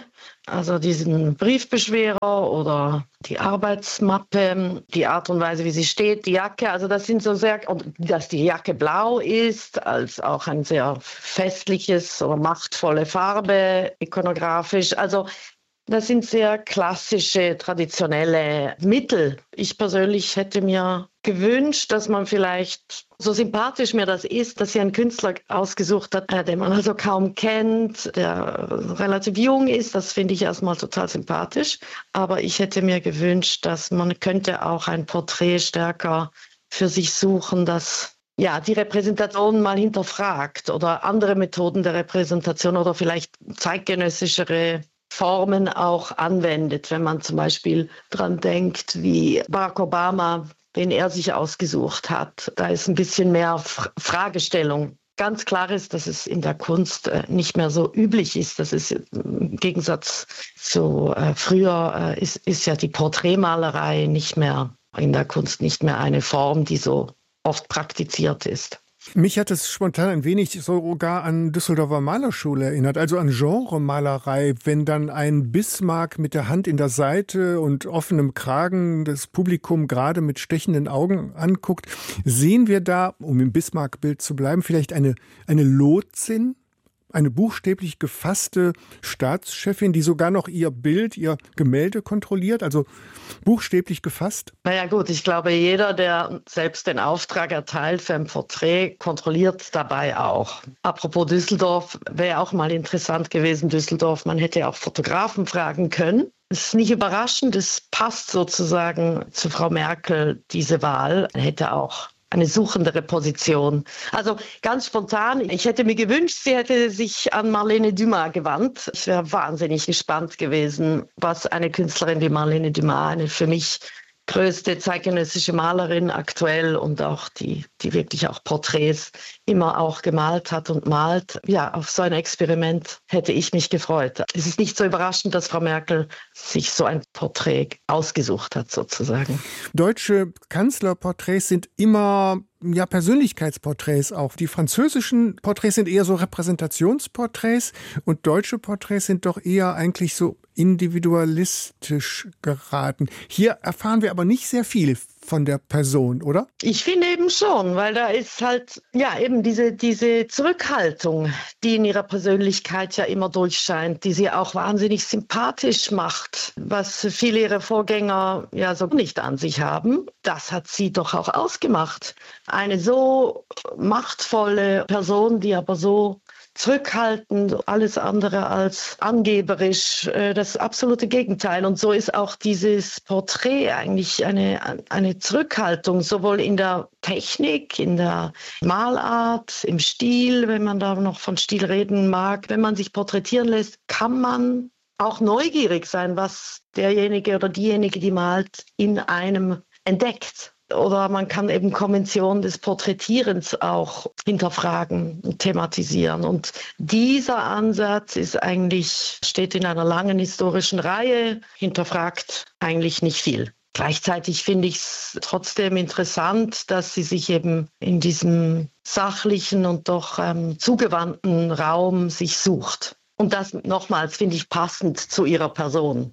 also diesen Briefbeschwerer oder die Arbeitsmappe, die Art und Weise, wie sie steht, die Jacke. Also das sind so sehr, dass die Jacke blau ist, als auch ein sehr festliches oder machtvolle Farbe, ikonografisch. Also das sind sehr klassische, traditionelle Mittel. Ich persönlich hätte mir gewünscht, dass man vielleicht, so sympathisch mir das ist, dass sie einen Künstler ausgesucht hat, den man also kaum kennt, der relativ jung ist. Das finde ich erstmal total sympathisch. Aber ich hätte mir gewünscht, dass man könnte auch ein Porträt stärker für sich suchen, das ja, die Repräsentation mal hinterfragt oder andere Methoden der Repräsentation oder vielleicht zeitgenössischere Formen auch anwendet, wenn man zum Beispiel dran denkt, wie Barack Obama, den er sich ausgesucht hat. Da ist ein bisschen mehr Fragestellung. Ganz klar ist, dass es in der Kunst nicht mehr so üblich ist. Das ist im Gegensatz zu äh, früher äh, ist, ist ja die Porträtmalerei nicht mehr in der Kunst nicht mehr eine Form, die so oft praktiziert ist. Mich hat es spontan ein wenig sogar an Düsseldorfer Malerschule erinnert, also an Genremalerei, wenn dann ein Bismarck mit der Hand in der Seite und offenem Kragen das Publikum gerade mit stechenden Augen anguckt. Sehen wir da, um im Bismarck-Bild zu bleiben, vielleicht eine, eine Lotsin? Eine buchstäblich gefasste Staatschefin, die sogar noch ihr Bild, ihr Gemälde kontrolliert, also buchstäblich gefasst? Naja gut, ich glaube, jeder, der selbst den Auftrag erteilt für ein Porträt, kontrolliert dabei auch. Apropos Düsseldorf, wäre auch mal interessant gewesen, Düsseldorf, man hätte auch Fotografen fragen können. Es ist nicht überraschend, es passt sozusagen zu Frau Merkel, diese Wahl. Man hätte auch eine suchendere Position. Also ganz spontan, ich hätte mir gewünscht, sie hätte sich an Marlene Dumas gewandt. Ich wäre wahnsinnig gespannt gewesen, was eine Künstlerin wie Marlene Dumas, eine für mich größte zeitgenössische Malerin aktuell und auch die, die wirklich auch Porträts immer auch gemalt hat und malt. Ja, auf so ein Experiment hätte ich mich gefreut. Es ist nicht so überraschend, dass Frau Merkel sich so ein Porträt ausgesucht hat, sozusagen. Deutsche Kanzlerporträts sind immer ja, Persönlichkeitsporträts auch. Die französischen Porträts sind eher so Repräsentationsporträts und deutsche Porträts sind doch eher eigentlich so individualistisch geraten. Hier erfahren wir aber nicht sehr viel von der Person, oder? Ich finde eben schon, weil da ist halt, ja, eben diese, diese Zurückhaltung, die in ihrer Persönlichkeit ja immer durchscheint, die sie auch wahnsinnig sympathisch macht, was viele ihrer Vorgänger ja so nicht an sich haben. Das hat sie doch auch ausgemacht. Eine so machtvolle Person, die aber so zurückhaltend, alles andere als angeberisch, das absolute Gegenteil. Und so ist auch dieses Porträt eigentlich eine, eine Zurückhaltung, sowohl in der Technik, in der Malart, im Stil, wenn man da noch von Stil reden mag. Wenn man sich porträtieren lässt, kann man auch neugierig sein, was derjenige oder diejenige, die malt, in einem entdeckt. Oder man kann eben Konventionen des Porträtierens auch hinterfragen und thematisieren. Und dieser Ansatz ist eigentlich, steht in einer langen historischen Reihe, hinterfragt eigentlich nicht viel. Gleichzeitig finde ich es trotzdem interessant, dass sie sich eben in diesem sachlichen und doch ähm, zugewandten Raum sich sucht. Und das nochmals finde ich passend zu ihrer Person.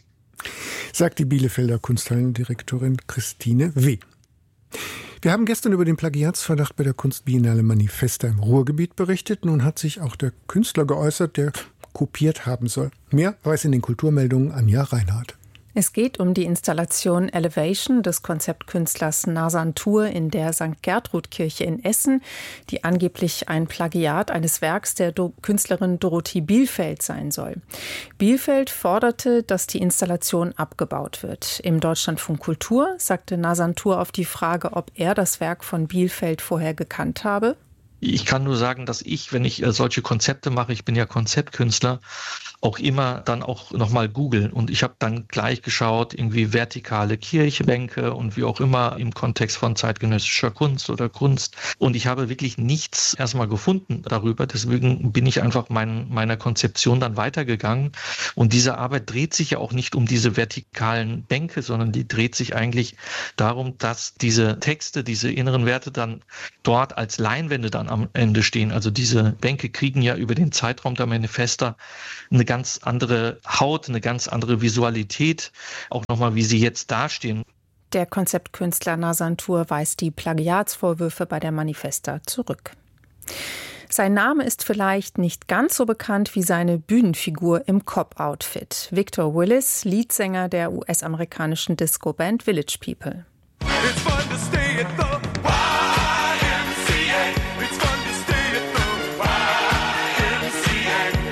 Sagt die Bielefelder Kunsthallendirektorin Christine W. Wir haben gestern über den Plagiatsverdacht bei der Kunstbiennale Manifesta im Ruhrgebiet berichtet. Nun hat sich auch der Künstler geäußert, der kopiert haben soll. Mehr weiß in den Kulturmeldungen Anja Reinhardt. Es geht um die Installation Elevation des Konzeptkünstlers Nasantur in der Sankt Gertrud-Kirche in Essen, die angeblich ein Plagiat eines Werks der Do- Künstlerin Dorothee Bielfeld sein soll. Bielfeld forderte, dass die Installation abgebaut wird. Im Deutschlandfunk Kultur sagte Nasantur auf die Frage, ob er das Werk von Bielfeld vorher gekannt habe: Ich kann nur sagen, dass ich, wenn ich solche Konzepte mache, ich bin ja Konzeptkünstler, auch immer dann auch nochmal googeln. Und ich habe dann gleich geschaut, irgendwie vertikale Kirchbänke und wie auch immer im Kontext von zeitgenössischer Kunst oder Kunst. Und ich habe wirklich nichts erstmal gefunden darüber. Deswegen bin ich einfach mein, meiner Konzeption dann weitergegangen. Und diese Arbeit dreht sich ja auch nicht um diese vertikalen Bänke, sondern die dreht sich eigentlich darum, dass diese Texte, diese inneren Werte dann dort als Leinwände dann am Ende stehen. Also diese Bänke kriegen ja über den Zeitraum der Manifesta eine ganz andere Haut, eine ganz andere Visualität, auch nochmal, wie sie jetzt dastehen. Der Konzeptkünstler Nazantur weist die Plagiatsvorwürfe bei der Manifesta zurück. Sein Name ist vielleicht nicht ganz so bekannt wie seine Bühnenfigur im Cop-Outfit. Victor Willis, Leadsänger der U S-amerikanischen Disco-Band Village People. It's fun to stay at the Y M C A. It's fun to stay at the Y M C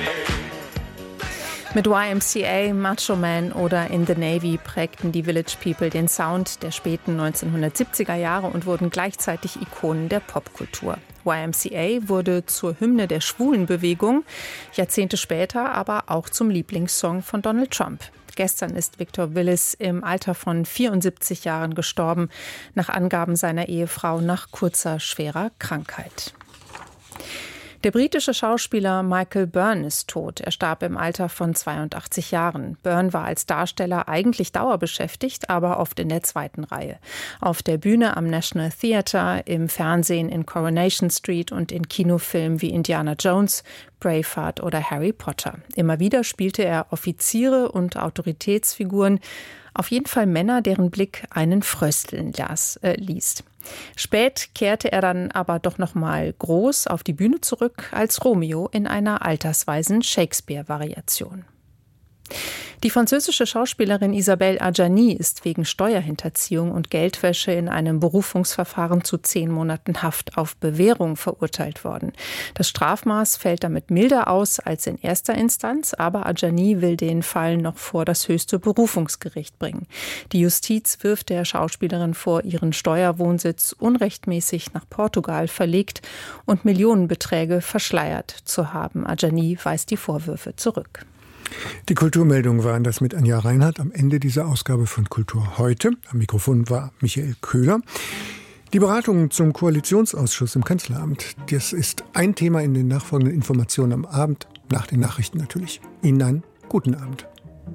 A. Mit Y M C A, Macho Man oder In the Navy prägten die Village People den Sound der späten neunzehnhundertsiebziger Jahre und wurden gleichzeitig Ikonen der Popkultur. Y M C A wurde zur Hymne der Schwulenbewegung, Jahrzehnte später aber auch zum Lieblingssong von Donald Trump. Gestern ist Victor Willis im Alter von vierundsiebzig Jahren gestorben, nach Angaben seiner Ehefrau nach kurzer, schwerer Krankheit. Der britische Schauspieler Michael Byrne ist tot. Er starb im Alter von zweiundachtzig Jahren. Byrne war als Darsteller eigentlich dauerbeschäftigt, aber oft in der zweiten Reihe. Auf der Bühne am National Theatre, im Fernsehen in Coronation Street und in Kinofilmen wie Indiana Jones, Braveheart oder Harry Potter. Immer wieder spielte er Offiziere und Autoritätsfiguren, auf jeden Fall Männer, deren Blick einen frösteln las, äh, ließ. Spät kehrte er dann aber doch noch mal groß auf die Bühne zurück als Romeo in einer altersweisen Shakespeare-Variation. Die französische Schauspielerin Isabelle Adjani ist wegen Steuerhinterziehung und Geldwäsche in einem Berufungsverfahren zu zehn Monaten Haft auf Bewährung verurteilt worden. Das Strafmaß fällt damit milder aus als in erster Instanz, aber Adjani will den Fall noch vor das höchste Berufungsgericht bringen. Die Justiz wirft der Schauspielerin vor, ihren Steuerwohnsitz unrechtmäßig nach Portugal verlegt und Millionenbeträge verschleiert zu haben. Adjani weist die Vorwürfe zurück. Die Kulturmeldungen waren das mit Anja Reinhardt am Ende dieser Ausgabe von Kultur heute. Am Mikrofon war Michael Köhler. Die Beratungen zum Koalitionsausschuss im Kanzleramt, das ist ein Thema in den nachfolgenden Informationen am Abend, nach den Nachrichten natürlich. Ihnen einen guten Abend.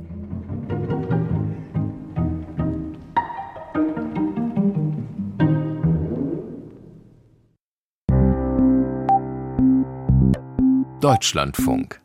Deutschlandfunk.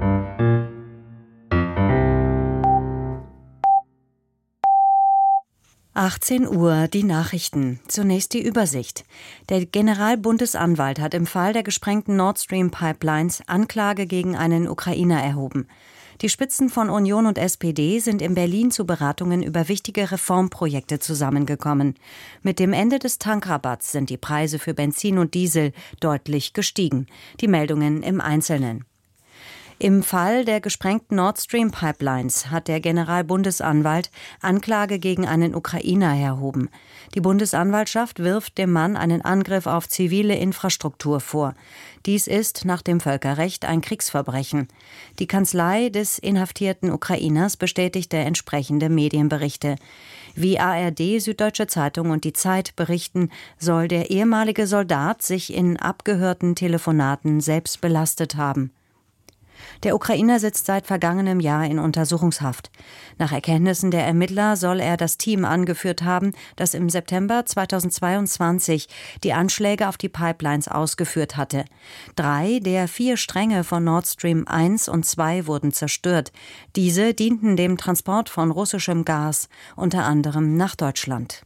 achtzehn Uhr, die Nachrichten. Zunächst die Übersicht. Der Generalbundesanwalt hat im Fall der gesprengten Nord Stream Pipelines Anklage gegen einen Ukrainer erhoben. Die Spitzen von Union und S P D sind in Berlin zu Beratungen über wichtige Reformprojekte zusammengekommen. Mit dem Ende des Tankrabatts sind die Preise für Benzin und Diesel deutlich gestiegen. Die Meldungen im Einzelnen. Im Fall der gesprengten Nord Stream Pipelines hat der Generalbundesanwalt Anklage gegen einen Ukrainer erhoben. Die Bundesanwaltschaft wirft dem Mann einen Angriff auf zivile Infrastruktur vor. Dies ist nach dem Völkerrecht ein Kriegsverbrechen. Die Kanzlei des inhaftierten Ukrainers bestätigte entsprechende Medienberichte. Wie A R D, Süddeutsche Zeitung und die Zeit berichten, soll der ehemalige Soldat sich in abgehörten Telefonaten selbst belastet haben. Der Ukrainer sitzt seit vergangenem Jahr in Untersuchungshaft. Nach Erkenntnissen der Ermittler soll er das Team angeführt haben, das im September zweitausendzweiundzwanzig die Anschläge auf die Pipelines ausgeführt hatte. Drei der vier Stränge von Nord Stream eins und zwei wurden zerstört. Diese dienten dem Transport von russischem Gas, unter anderem nach Deutschland.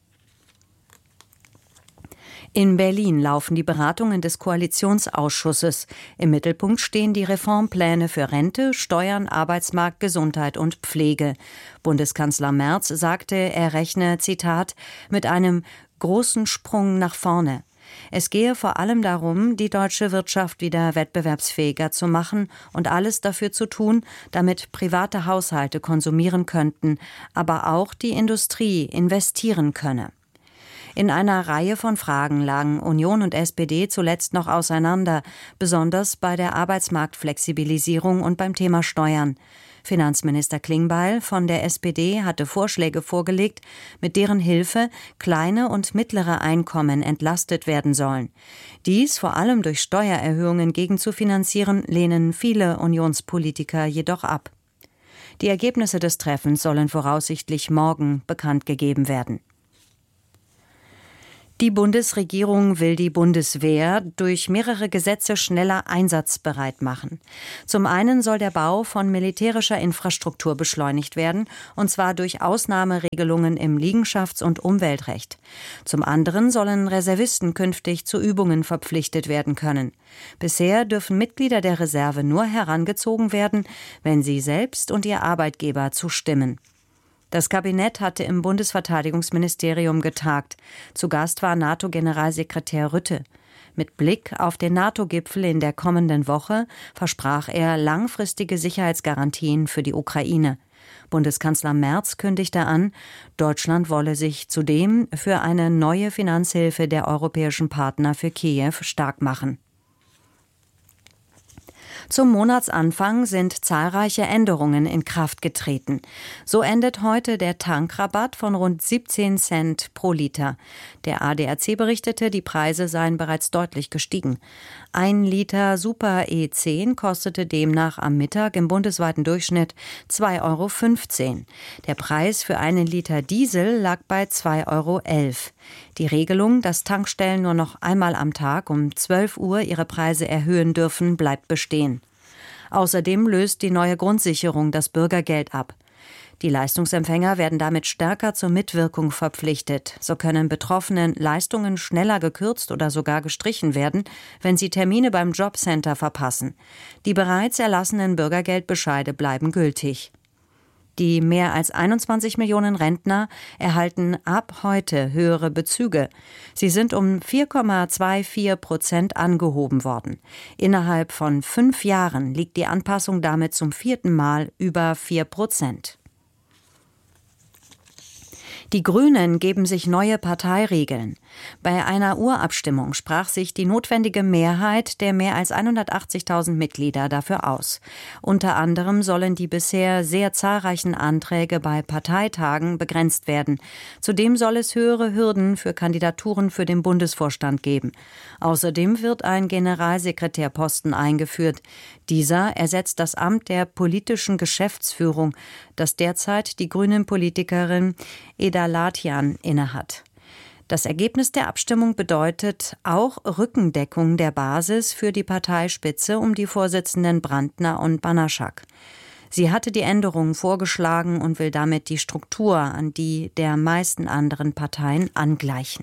In Berlin laufen die Beratungen des Koalitionsausschusses. Im Mittelpunkt stehen die Reformpläne für Rente, Steuern, Arbeitsmarkt, Gesundheit und Pflege. Bundeskanzler Merz sagte, er rechne, Zitat, mit einem großen Sprung nach vorne. Es gehe vor allem darum, die deutsche Wirtschaft wieder wettbewerbsfähiger zu machen und alles dafür zu tun, damit private Haushalte konsumieren könnten, aber auch die Industrie investieren könne. In einer Reihe von Fragen lagen Union und S P D zuletzt noch auseinander, besonders bei der Arbeitsmarktflexibilisierung und beim Thema Steuern. Finanzminister Klingbeil von der S P D hatte Vorschläge vorgelegt, mit deren Hilfe kleine und mittlere Einkommen entlastet werden sollen. Dies vor allem durch Steuererhöhungen gegenzufinanzieren, lehnen viele Unionspolitiker jedoch ab. Die Ergebnisse des Treffens sollen voraussichtlich morgen bekannt gegeben werden. Die Bundesregierung will die Bundeswehr durch mehrere Gesetze schneller einsatzbereit machen. Zum einen soll der Bau von militärischer Infrastruktur beschleunigt werden, und zwar durch Ausnahmeregelungen im Liegenschafts- und Umweltrecht. Zum anderen sollen Reservisten künftig zu Übungen verpflichtet werden können. Bisher dürfen Mitglieder der Reserve nur herangezogen werden, wenn sie selbst und ihr Arbeitgeber zustimmen. Das Kabinett hatte im Bundesverteidigungsministerium getagt. Zu Gast war NATO-Generalsekretär Rutte. Mit Blick auf den NATO-Gipfel in der kommenden Woche versprach er langfristige Sicherheitsgarantien für die Ukraine. Bundeskanzler Merz kündigte an, Deutschland wolle sich zudem für eine neue Finanzhilfe der europäischen Partner für Kiew stark machen. Zum Monatsanfang sind zahlreiche Änderungen in Kraft getreten. So endet heute der Tankrabatt von rund siebzehn Cent pro Liter. Der A D A C berichtete, die Preise seien bereits deutlich gestiegen. Ein Liter Super E zehn kostete demnach am Mittag im bundesweiten Durchschnitt zwei Euro fünfzehn. Der Preis für einen Liter Diesel lag bei zwei Euro elf. Die Regelung, dass Tankstellen nur noch einmal am Tag um zwölf Uhr ihre Preise erhöhen dürfen, bleibt bestehen. Außerdem löst die neue Grundsicherung das Bürgergeld ab. Die Leistungsempfänger werden damit stärker zur Mitwirkung verpflichtet. So können Betroffenen Leistungen schneller gekürzt oder sogar gestrichen werden, wenn sie Termine beim Jobcenter verpassen. Die bereits erlassenen Bürgergeldbescheide bleiben gültig. Die mehr als einundzwanzig Millionen Rentner erhalten ab heute höhere Bezüge. Sie sind um vier Komma vierundzwanzig Prozent angehoben worden. Innerhalb von fünf Jahren liegt die Anpassung damit zum vierten Mal über vier Prozent. Die Grünen geben sich neue Parteiregeln. Bei einer Urabstimmung sprach sich die notwendige Mehrheit der mehr als hundertachtzigtausend Mitglieder dafür aus. Unter anderem sollen die bisher sehr zahlreichen Anträge bei Parteitagen begrenzt werden. Zudem soll es höhere Hürden für Kandidaturen für den Bundesvorstand geben. Außerdem wird ein Generalsekretärposten eingeführt. Dieser ersetzt das Amt der politischen Geschäftsführung, das derzeit die Grünen-Politikerin Eda Latian innehat. Das Ergebnis der Abstimmung bedeutet auch Rückendeckung der Basis für die Parteispitze um die Vorsitzenden Brandner und Banaschak. Sie hatte die Änderungen vorgeschlagen und will damit die Struktur an die der meisten anderen Parteien angleichen.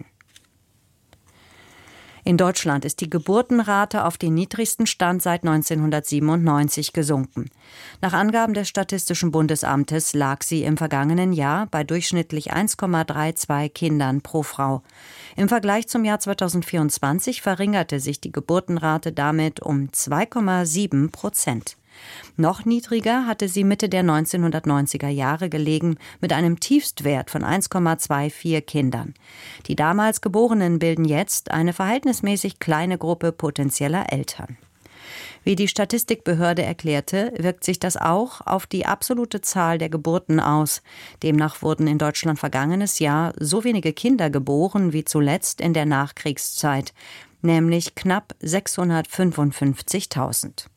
In Deutschland ist die Geburtenrate auf den niedrigsten Stand seit neunzehnhundertsiebenundneunzig gesunken. Nach Angaben des Statistischen Bundesamtes lag sie im vergangenen Jahr bei durchschnittlich eins Komma zweiunddreißig Kindern pro Frau. Im Vergleich zum Jahr zweitausendvierundzwanzig verringerte sich die Geburtenrate damit um zwei Komma sieben Prozent. Noch niedriger hatte sie Mitte der neunzehnhundertneunziger Jahre gelegen, mit einem Tiefstwert von eins Komma vierundzwanzig Kindern. Die damals Geborenen bilden jetzt eine verhältnismäßig kleine Gruppe potenzieller Eltern. Wie die Statistikbehörde erklärte, wirkt sich das auch auf die absolute Zahl der Geburten aus. Demnach wurden in Deutschland vergangenes Jahr so wenige Kinder geboren wie zuletzt in der Nachkriegszeit, nämlich knapp sechshundertfünfundfünfzigtausend.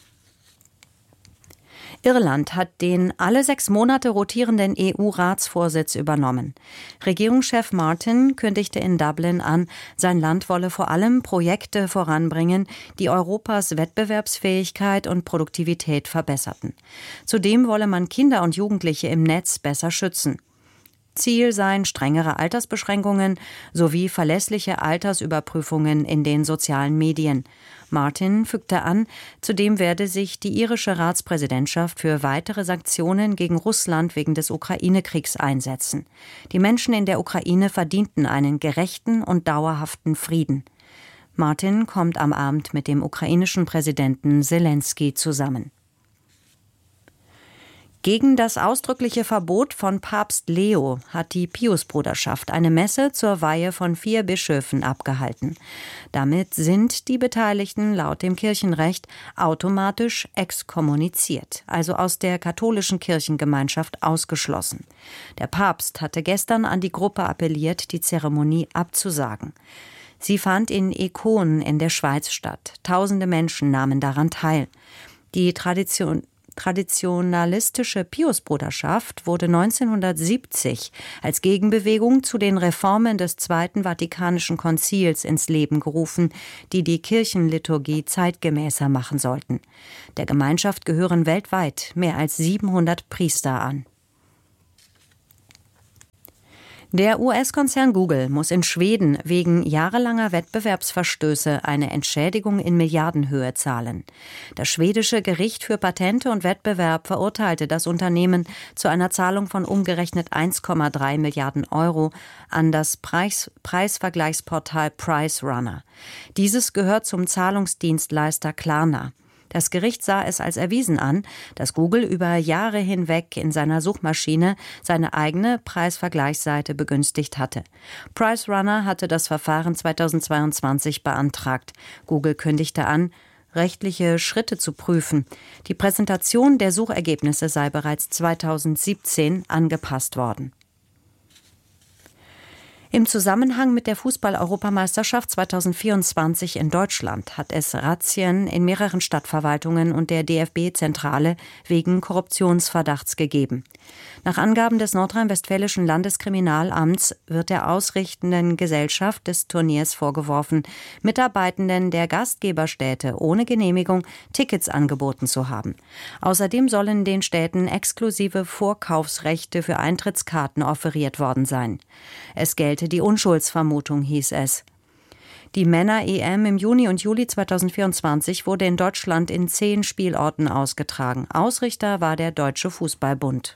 Irland hat den alle sechs Monate rotierenden E U-Ratsvorsitz übernommen. Regierungschef Martin kündigte in Dublin an, sein Land wolle vor allem Projekte voranbringen, die Europas Wettbewerbsfähigkeit und Produktivität verbesserten. Zudem wolle man Kinder und Jugendliche im Netz besser schützen. Ziel seien strengere Altersbeschränkungen sowie verlässliche Altersüberprüfungen in den sozialen Medien. Martin fügte an, zudem werde sich die irische Ratspräsidentschaft für weitere Sanktionen gegen Russland wegen des Ukraine-Kriegs einsetzen. Die Menschen in der Ukraine verdienten einen gerechten und dauerhaften Frieden. Martin kommt am Abend mit dem ukrainischen Präsidenten Selenskyj zusammen. Gegen das ausdrückliche Verbot von Papst Leo hat die Piusbruderschaft eine Messe zur Weihe von vier Bischöfen abgehalten. Damit sind die Beteiligten laut dem Kirchenrecht automatisch exkommuniziert, also aus der katholischen Kirchengemeinschaft ausgeschlossen. Der Papst hatte gestern an die Gruppe appelliert, die Zeremonie abzusagen. Sie fand in Ekon in der Schweiz statt. Tausende Menschen nahmen daran teil. Die Tradition Traditionalistische Piusbruderschaft wurde neunzehnhundertsiebzig als Gegenbewegung zu den Reformen des Zweiten Vatikanischen Konzils ins Leben gerufen, die die Kirchenliturgie zeitgemäßer machen sollten. Der Gemeinschaft gehören weltweit mehr als siebenhundert Priester an. Der U S-Konzern Google muss in Schweden wegen jahrelanger Wettbewerbsverstöße eine Entschädigung in Milliardenhöhe zahlen. Das schwedische Gericht für Patente und Wettbewerb verurteilte das Unternehmen zu einer Zahlung von umgerechnet eins Komma drei Milliarden Euro an das Preis- Preisvergleichsportal PriceRunner. Dieses gehört zum Zahlungsdienstleister Klarna. Das Gericht sah es als erwiesen an, dass Google über Jahre hinweg in seiner Suchmaschine seine eigene Preisvergleichsseite begünstigt hatte. PriceRunner hatte das Verfahren zweitausendzweiundzwanzig beantragt. Google kündigte an, rechtliche Schritte zu prüfen. Die Präsentation der Suchergebnisse sei bereits zweitausendsiebzehn angepasst worden. Im Zusammenhang mit der Fußball-Europameisterschaft zweitausendvierundzwanzig in Deutschland hat es Razzien in mehreren Stadtverwaltungen und der D F B-Zentrale wegen Korruptionsverdachts gegeben. Nach Angaben des nordrhein-westfälischen Landeskriminalamts wird der ausrichtenden Gesellschaft des Turniers vorgeworfen, Mitarbeitenden der Gastgeberstädte ohne Genehmigung Tickets angeboten zu haben. Außerdem sollen den Städten exklusive Vorkaufsrechte für Eintrittskarten offeriert worden sein. Es gelte die Unschuldsvermutung, hieß es. Die Männer-E M im Juni und Juli zweitausendvierundzwanzig wurde in Deutschland in zehn Spielorten ausgetragen. Ausrichter war der Deutsche Fußballbund.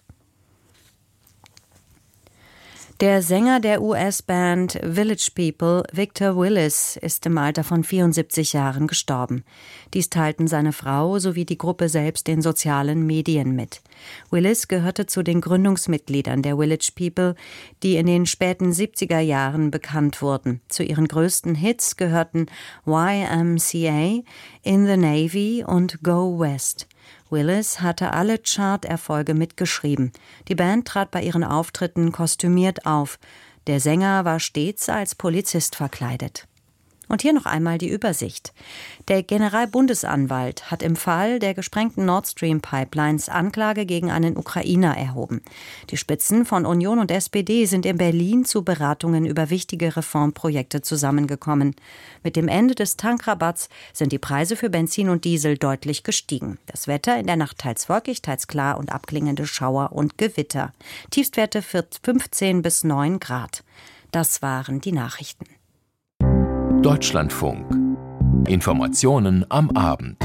Der Sänger der U S-Band Village People, Victor Willis, ist im Alter von vierundsiebzig Jahren gestorben. Dies teilten seine Frau sowie die Gruppe selbst in sozialen Medien mit. Willis gehörte zu den Gründungsmitgliedern der Village People, die in den späten siebziger Jahren bekannt wurden. Zu ihren größten Hits gehörten Y M C A, In the Navy und Go West. Willis hatte alle Chart-Erfolge mitgeschrieben. Die Band trat bei ihren Auftritten kostümiert auf. Der Sänger war stets als Polizist verkleidet. Und hier noch einmal die Übersicht. Der Generalbundesanwalt hat im Fall der gesprengten Nord Stream Pipelines Anklage gegen einen Ukrainer erhoben. Die Spitzen von Union und S P D sind in Berlin zu Beratungen über wichtige Reformprojekte zusammengekommen. Mit dem Ende des Tankrabatts sind die Preise für Benzin und Diesel deutlich gestiegen. Das Wetter in der Nacht teils wolkig, teils klar und abklingende Schauer und Gewitter. Tiefstwerte fünfzehn bis neun Grad. Das waren die Nachrichten. Deutschlandfunk. Informationen am Abend.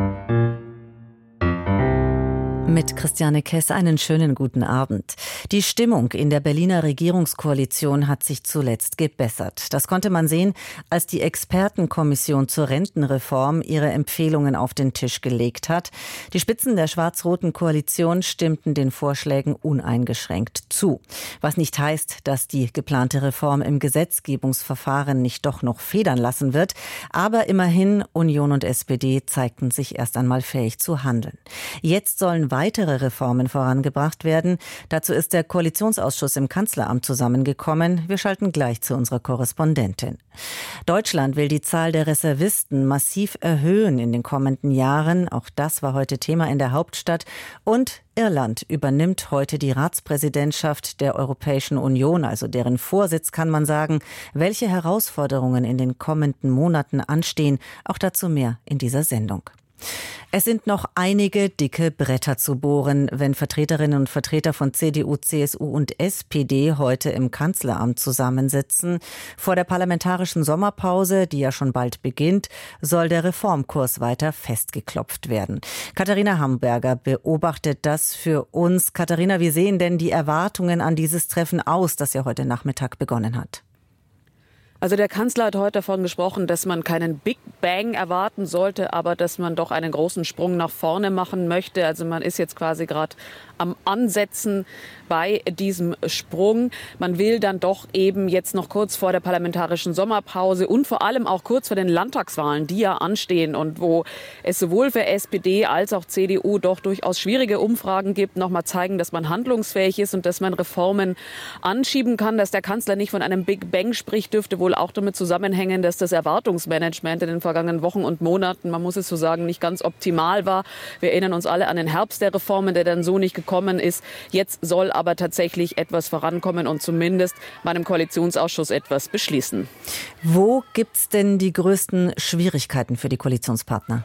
Mit Christiane Kess einen schönen guten Abend. Die Stimmung in der Berliner Regierungskoalition hat sich zuletzt gebessert. Das konnte man sehen, als die Expertenkommission zur Rentenreform ihre Empfehlungen auf den Tisch gelegt hat. Die Spitzen der schwarz-roten Koalition stimmten den Vorschlägen uneingeschränkt zu. Was nicht heißt, dass die geplante Reform im Gesetzgebungsverfahren nicht doch noch federn lassen wird. Aber immerhin, Union und S P D zeigten sich erst einmal fähig zu handeln. Jetzt sollen weitere Reformen vorangebracht werden. Dazu ist der Koalitionsausschuss im Kanzleramt zusammengekommen. Wir schalten gleich zu unserer Korrespondentin. Deutschland will die Zahl der Reservisten massiv erhöhen in den kommenden Jahren. Auch das war heute Thema in der Hauptstadt. Und Irland übernimmt heute die Ratspräsidentschaft der Europäischen Union, also deren Vorsitz, kann man sagen. Welche Herausforderungen in den kommenden Monaten anstehen, auch dazu mehr in dieser Sendung. Es sind noch einige dicke Bretter zu bohren, wenn Vertreterinnen und Vertreter von C D U, C S U und S P D heute im Kanzleramt zusammensitzen. Vor der parlamentarischen Sommerpause, die ja schon bald beginnt, soll der Reformkurs weiter festgeklopft werden. Katharina Hamburger beobachtet das für uns. Katharina, wie sehen denn die Erwartungen an dieses Treffen aus, das ja heute Nachmittag begonnen hat? Also der Kanzler hat heute davon gesprochen, dass man keinen Big Bang erwarten sollte, aber dass man doch einen großen Sprung nach vorne machen möchte. Also man ist jetzt quasi gerade am Ansetzen bei diesem Sprung. Man will dann doch eben jetzt noch kurz vor der parlamentarischen Sommerpause und vor allem auch kurz vor den Landtagswahlen, die ja anstehen und wo es sowohl für S P D als auch C D U doch durchaus schwierige Umfragen gibt, noch mal zeigen, dass man handlungsfähig ist und dass man Reformen anschieben kann. Dass der Kanzler nicht von einem Big Bang spricht, dürfte wohl auch damit zusammenhängen, dass das Erwartungsmanagement in den vergangenen Wochen und Monaten, man muss es so sagen, nicht ganz optimal war. Wir erinnern uns alle an den Herbst der Reformen, der dann so nicht gekommen ist. Jetzt soll aber tatsächlich etwas vorankommen und zumindest bei einem Koalitionsausschuss etwas beschließen. Wo gibt es denn die größten Schwierigkeiten für die Koalitionspartner?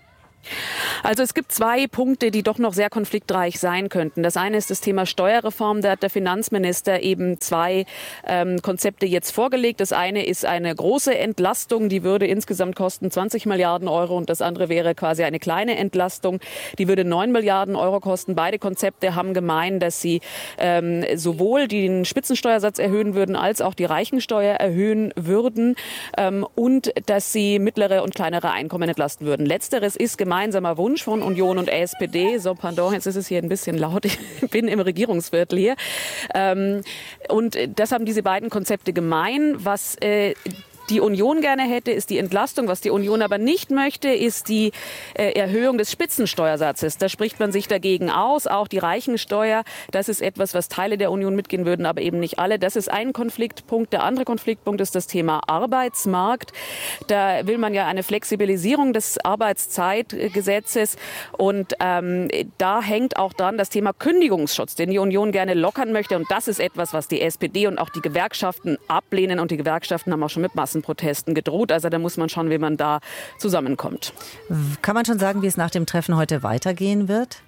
Also es gibt zwei Punkte, die doch noch sehr konfliktreich sein könnten. Das eine ist das Thema Steuerreform. Da hat der Finanzminister eben zwei ähm, Konzepte jetzt vorgelegt. Das eine ist eine große Entlastung, die würde insgesamt kosten zwanzig Milliarden Euro und das andere wäre quasi eine kleine Entlastung, die würde neun Milliarden Euro kosten. Beide Konzepte haben gemein, dass sie ähm, sowohl den Spitzensteuersatz erhöhen würden als auch die Reichensteuer erhöhen würden ähm, und dass sie mittlere und kleinere Einkommen entlasten würden. Letzteres ist gemeinsamer Wunsch von Union und S P D. So, pardon, jetzt ist es hier ein bisschen laut. Ich bin im Regierungsviertel hier. Ähm, und das haben diese beiden Konzepte gemein. Was äh, die Union gerne hätte, ist die Entlastung. Was die Union aber nicht möchte, ist die äh, Erhöhung des Spitzensteuersatzes. Da spricht man sich dagegen aus. Auch die Reichensteuer, das ist etwas, was Teile der Union mitgehen würden, aber eben nicht alle. Das ist ein Konfliktpunkt. Der andere Konfliktpunkt ist das Thema Arbeitsmarkt. Da will man ja eine Flexibilisierung des Arbeitszeitgesetzes. Und ähm, da hängt auch dran das Thema Kündigungsschutz, den die Union gerne lockern möchte. Und das ist etwas, was die S P D und auch die Gewerkschaften ablehnen. Und die Gewerkschaften haben auch schon mit Massen Protesten gedroht. Also da muss man schauen, wie man da zusammenkommt. Kann man schon sagen, wie es nach dem Treffen heute weitergehen wird?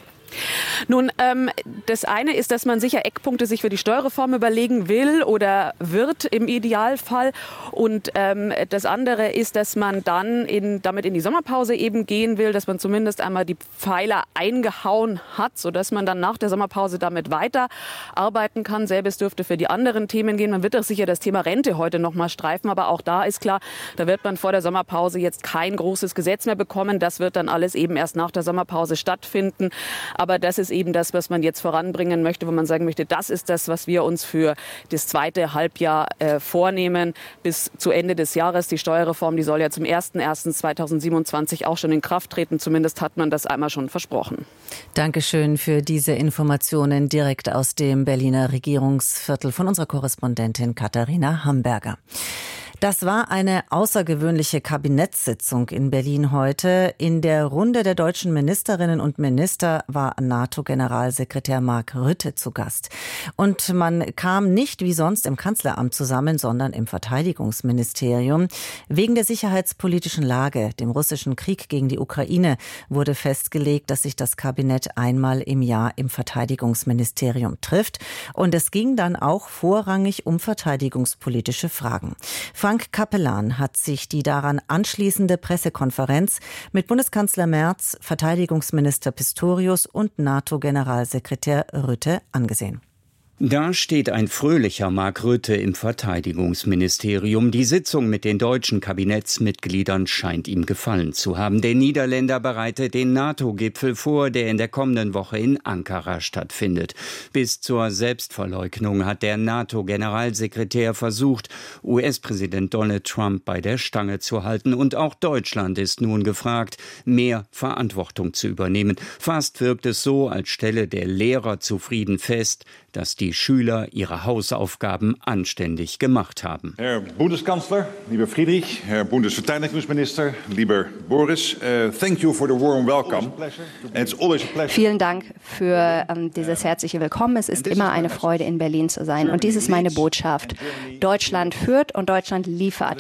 Nun, ähm, das eine ist, dass man sicher Eckpunkte sich für die Steuerreform überlegen will oder wird im Idealfall. Und ähm, das andere ist, dass man dann in, damit in die Sommerpause eben gehen will, dass man zumindest einmal die Pfeiler eingehauen hat, sodass man dann nach der Sommerpause damit weiterarbeiten kann. Selbes dürfte für die anderen Themen gehen. Man wird auch sicher das Thema Rente heute noch mal streifen. Aber auch da ist klar, da wird man vor der Sommerpause jetzt kein großes Gesetz mehr bekommen. Das wird dann alles eben erst nach der Sommerpause stattfinden. Aber das ist eben das, was man jetzt voranbringen möchte, wo man sagen möchte, das ist das, was wir uns für das zweite Halbjahr äh, vornehmen. Bis zu Ende des Jahres. Die Steuerreform, die soll ja zum ersten ersten zweitausendsiebenundzwanzig auch schon in Kraft treten. Zumindest hat man das einmal schon versprochen. Dankeschön für diese Informationen direkt aus dem Berliner Regierungsviertel von unserer Korrespondentin Katharina Hamberger. Das war eine außergewöhnliche Kabinettssitzung in Berlin heute. In der Runde der deutschen Ministerinnen und Minister war NATO-Generalsekretär Mark Rutte zu Gast. Und man kam nicht wie sonst im Kanzleramt zusammen, sondern im Verteidigungsministerium. Wegen der sicherheitspolitischen Lage, dem russischen Krieg gegen die Ukraine, wurde festgelegt, dass sich das Kabinett einmal im Jahr im Verteidigungsministerium trifft. Und es ging dann auch vorrangig um verteidigungspolitische Fragen. Frank Capellan hat sich die daran anschließende Pressekonferenz mit Bundeskanzler Merz, Verteidigungsminister Pistorius und NATO-Generalsekretär Rutte angesehen. Da steht ein fröhlicher Mark Rutte im Verteidigungsministerium. Die Sitzung mit den deutschen Kabinettsmitgliedern scheint ihm gefallen zu haben. Der Niederländer bereitet den NATO-Gipfel vor, der in der kommenden Woche in Ankara stattfindet. Bis zur Selbstverleugnung hat der NATO-Generalsekretär versucht, U S-Präsident Donald Trump bei der Stange zu halten. Und auch Deutschland ist nun gefragt, mehr Verantwortung zu übernehmen. Fast wirkt es so, als stelle der Lehrer zufrieden fest, dass die Schüler ihre Hausaufgaben anständig gemacht haben. Herr Bundeskanzler, lieber Friedrich, Herr Bundesverteidigungsminister, lieber Boris, uh, thank you for the warm welcome. It's always a pleasure. Vielen Dank für ähm, dieses herzliche Willkommen. Es ist immer eine Freude, in Berlin zu sein. Und dies ist meine Botschaft. Deutschland führt und Deutschland liefert.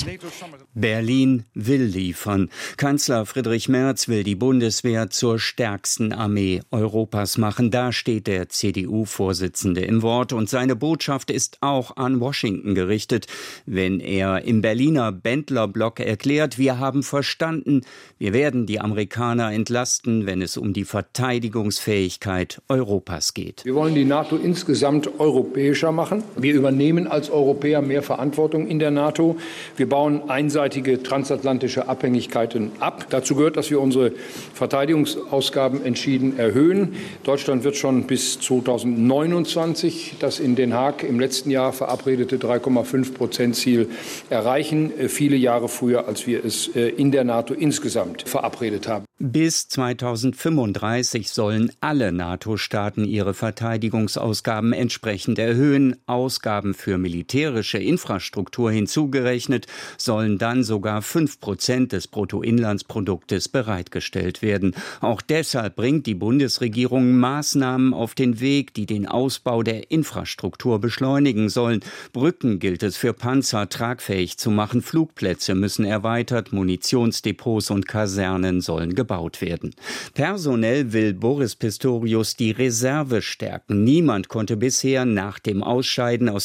Berlin will liefern. Kanzler Friedrich Merz will die Bundeswehr zur stärksten Armee Europas machen. Da steht der C D U-Vorsitzende im Wort. Wort und seine Botschaft ist auch an Washington gerichtet, wenn er im Berliner Bendlerblock erklärt, wir haben verstanden, wir werden die Amerikaner entlasten, wenn es um die Verteidigungsfähigkeit Europas geht. Wir wollen die NATO insgesamt europäischer machen. Wir übernehmen als Europäer mehr Verantwortung in der NATO. Wir bauen einseitige transatlantische Abhängigkeiten ab. Dazu gehört, dass wir unsere Verteidigungsausgaben entschieden erhöhen. Deutschland wird schon bis zweitausendneunundzwanzig das in Den Haag im letzten Jahr verabredete drei Komma fünf Prozent Ziel erreichen. Viele Jahre früher, als wir es in der NATO insgesamt verabredet haben. Bis zweitausendfünfunddreißig sollen alle NATO-Staaten ihre Verteidigungsausgaben entsprechend erhöhen. Ausgaben für militärische Infrastruktur hinzugerechnet sollen dann sogar fünf Prozent des Bruttoinlandsproduktes bereitgestellt werden. Auch deshalb bringt die Bundesregierung Maßnahmen auf den Weg, die den Ausbau der Infrastruktur beschleunigen sollen. Brücken gilt es für Panzer tragfähig zu machen, Flugplätze müssen erweitert, Munitionsdepots und Kasernen sollen gebaut werden. Personell will Boris Pistorius die Reserve stärken. Niemand konnte bisher nach dem Ausscheiden aus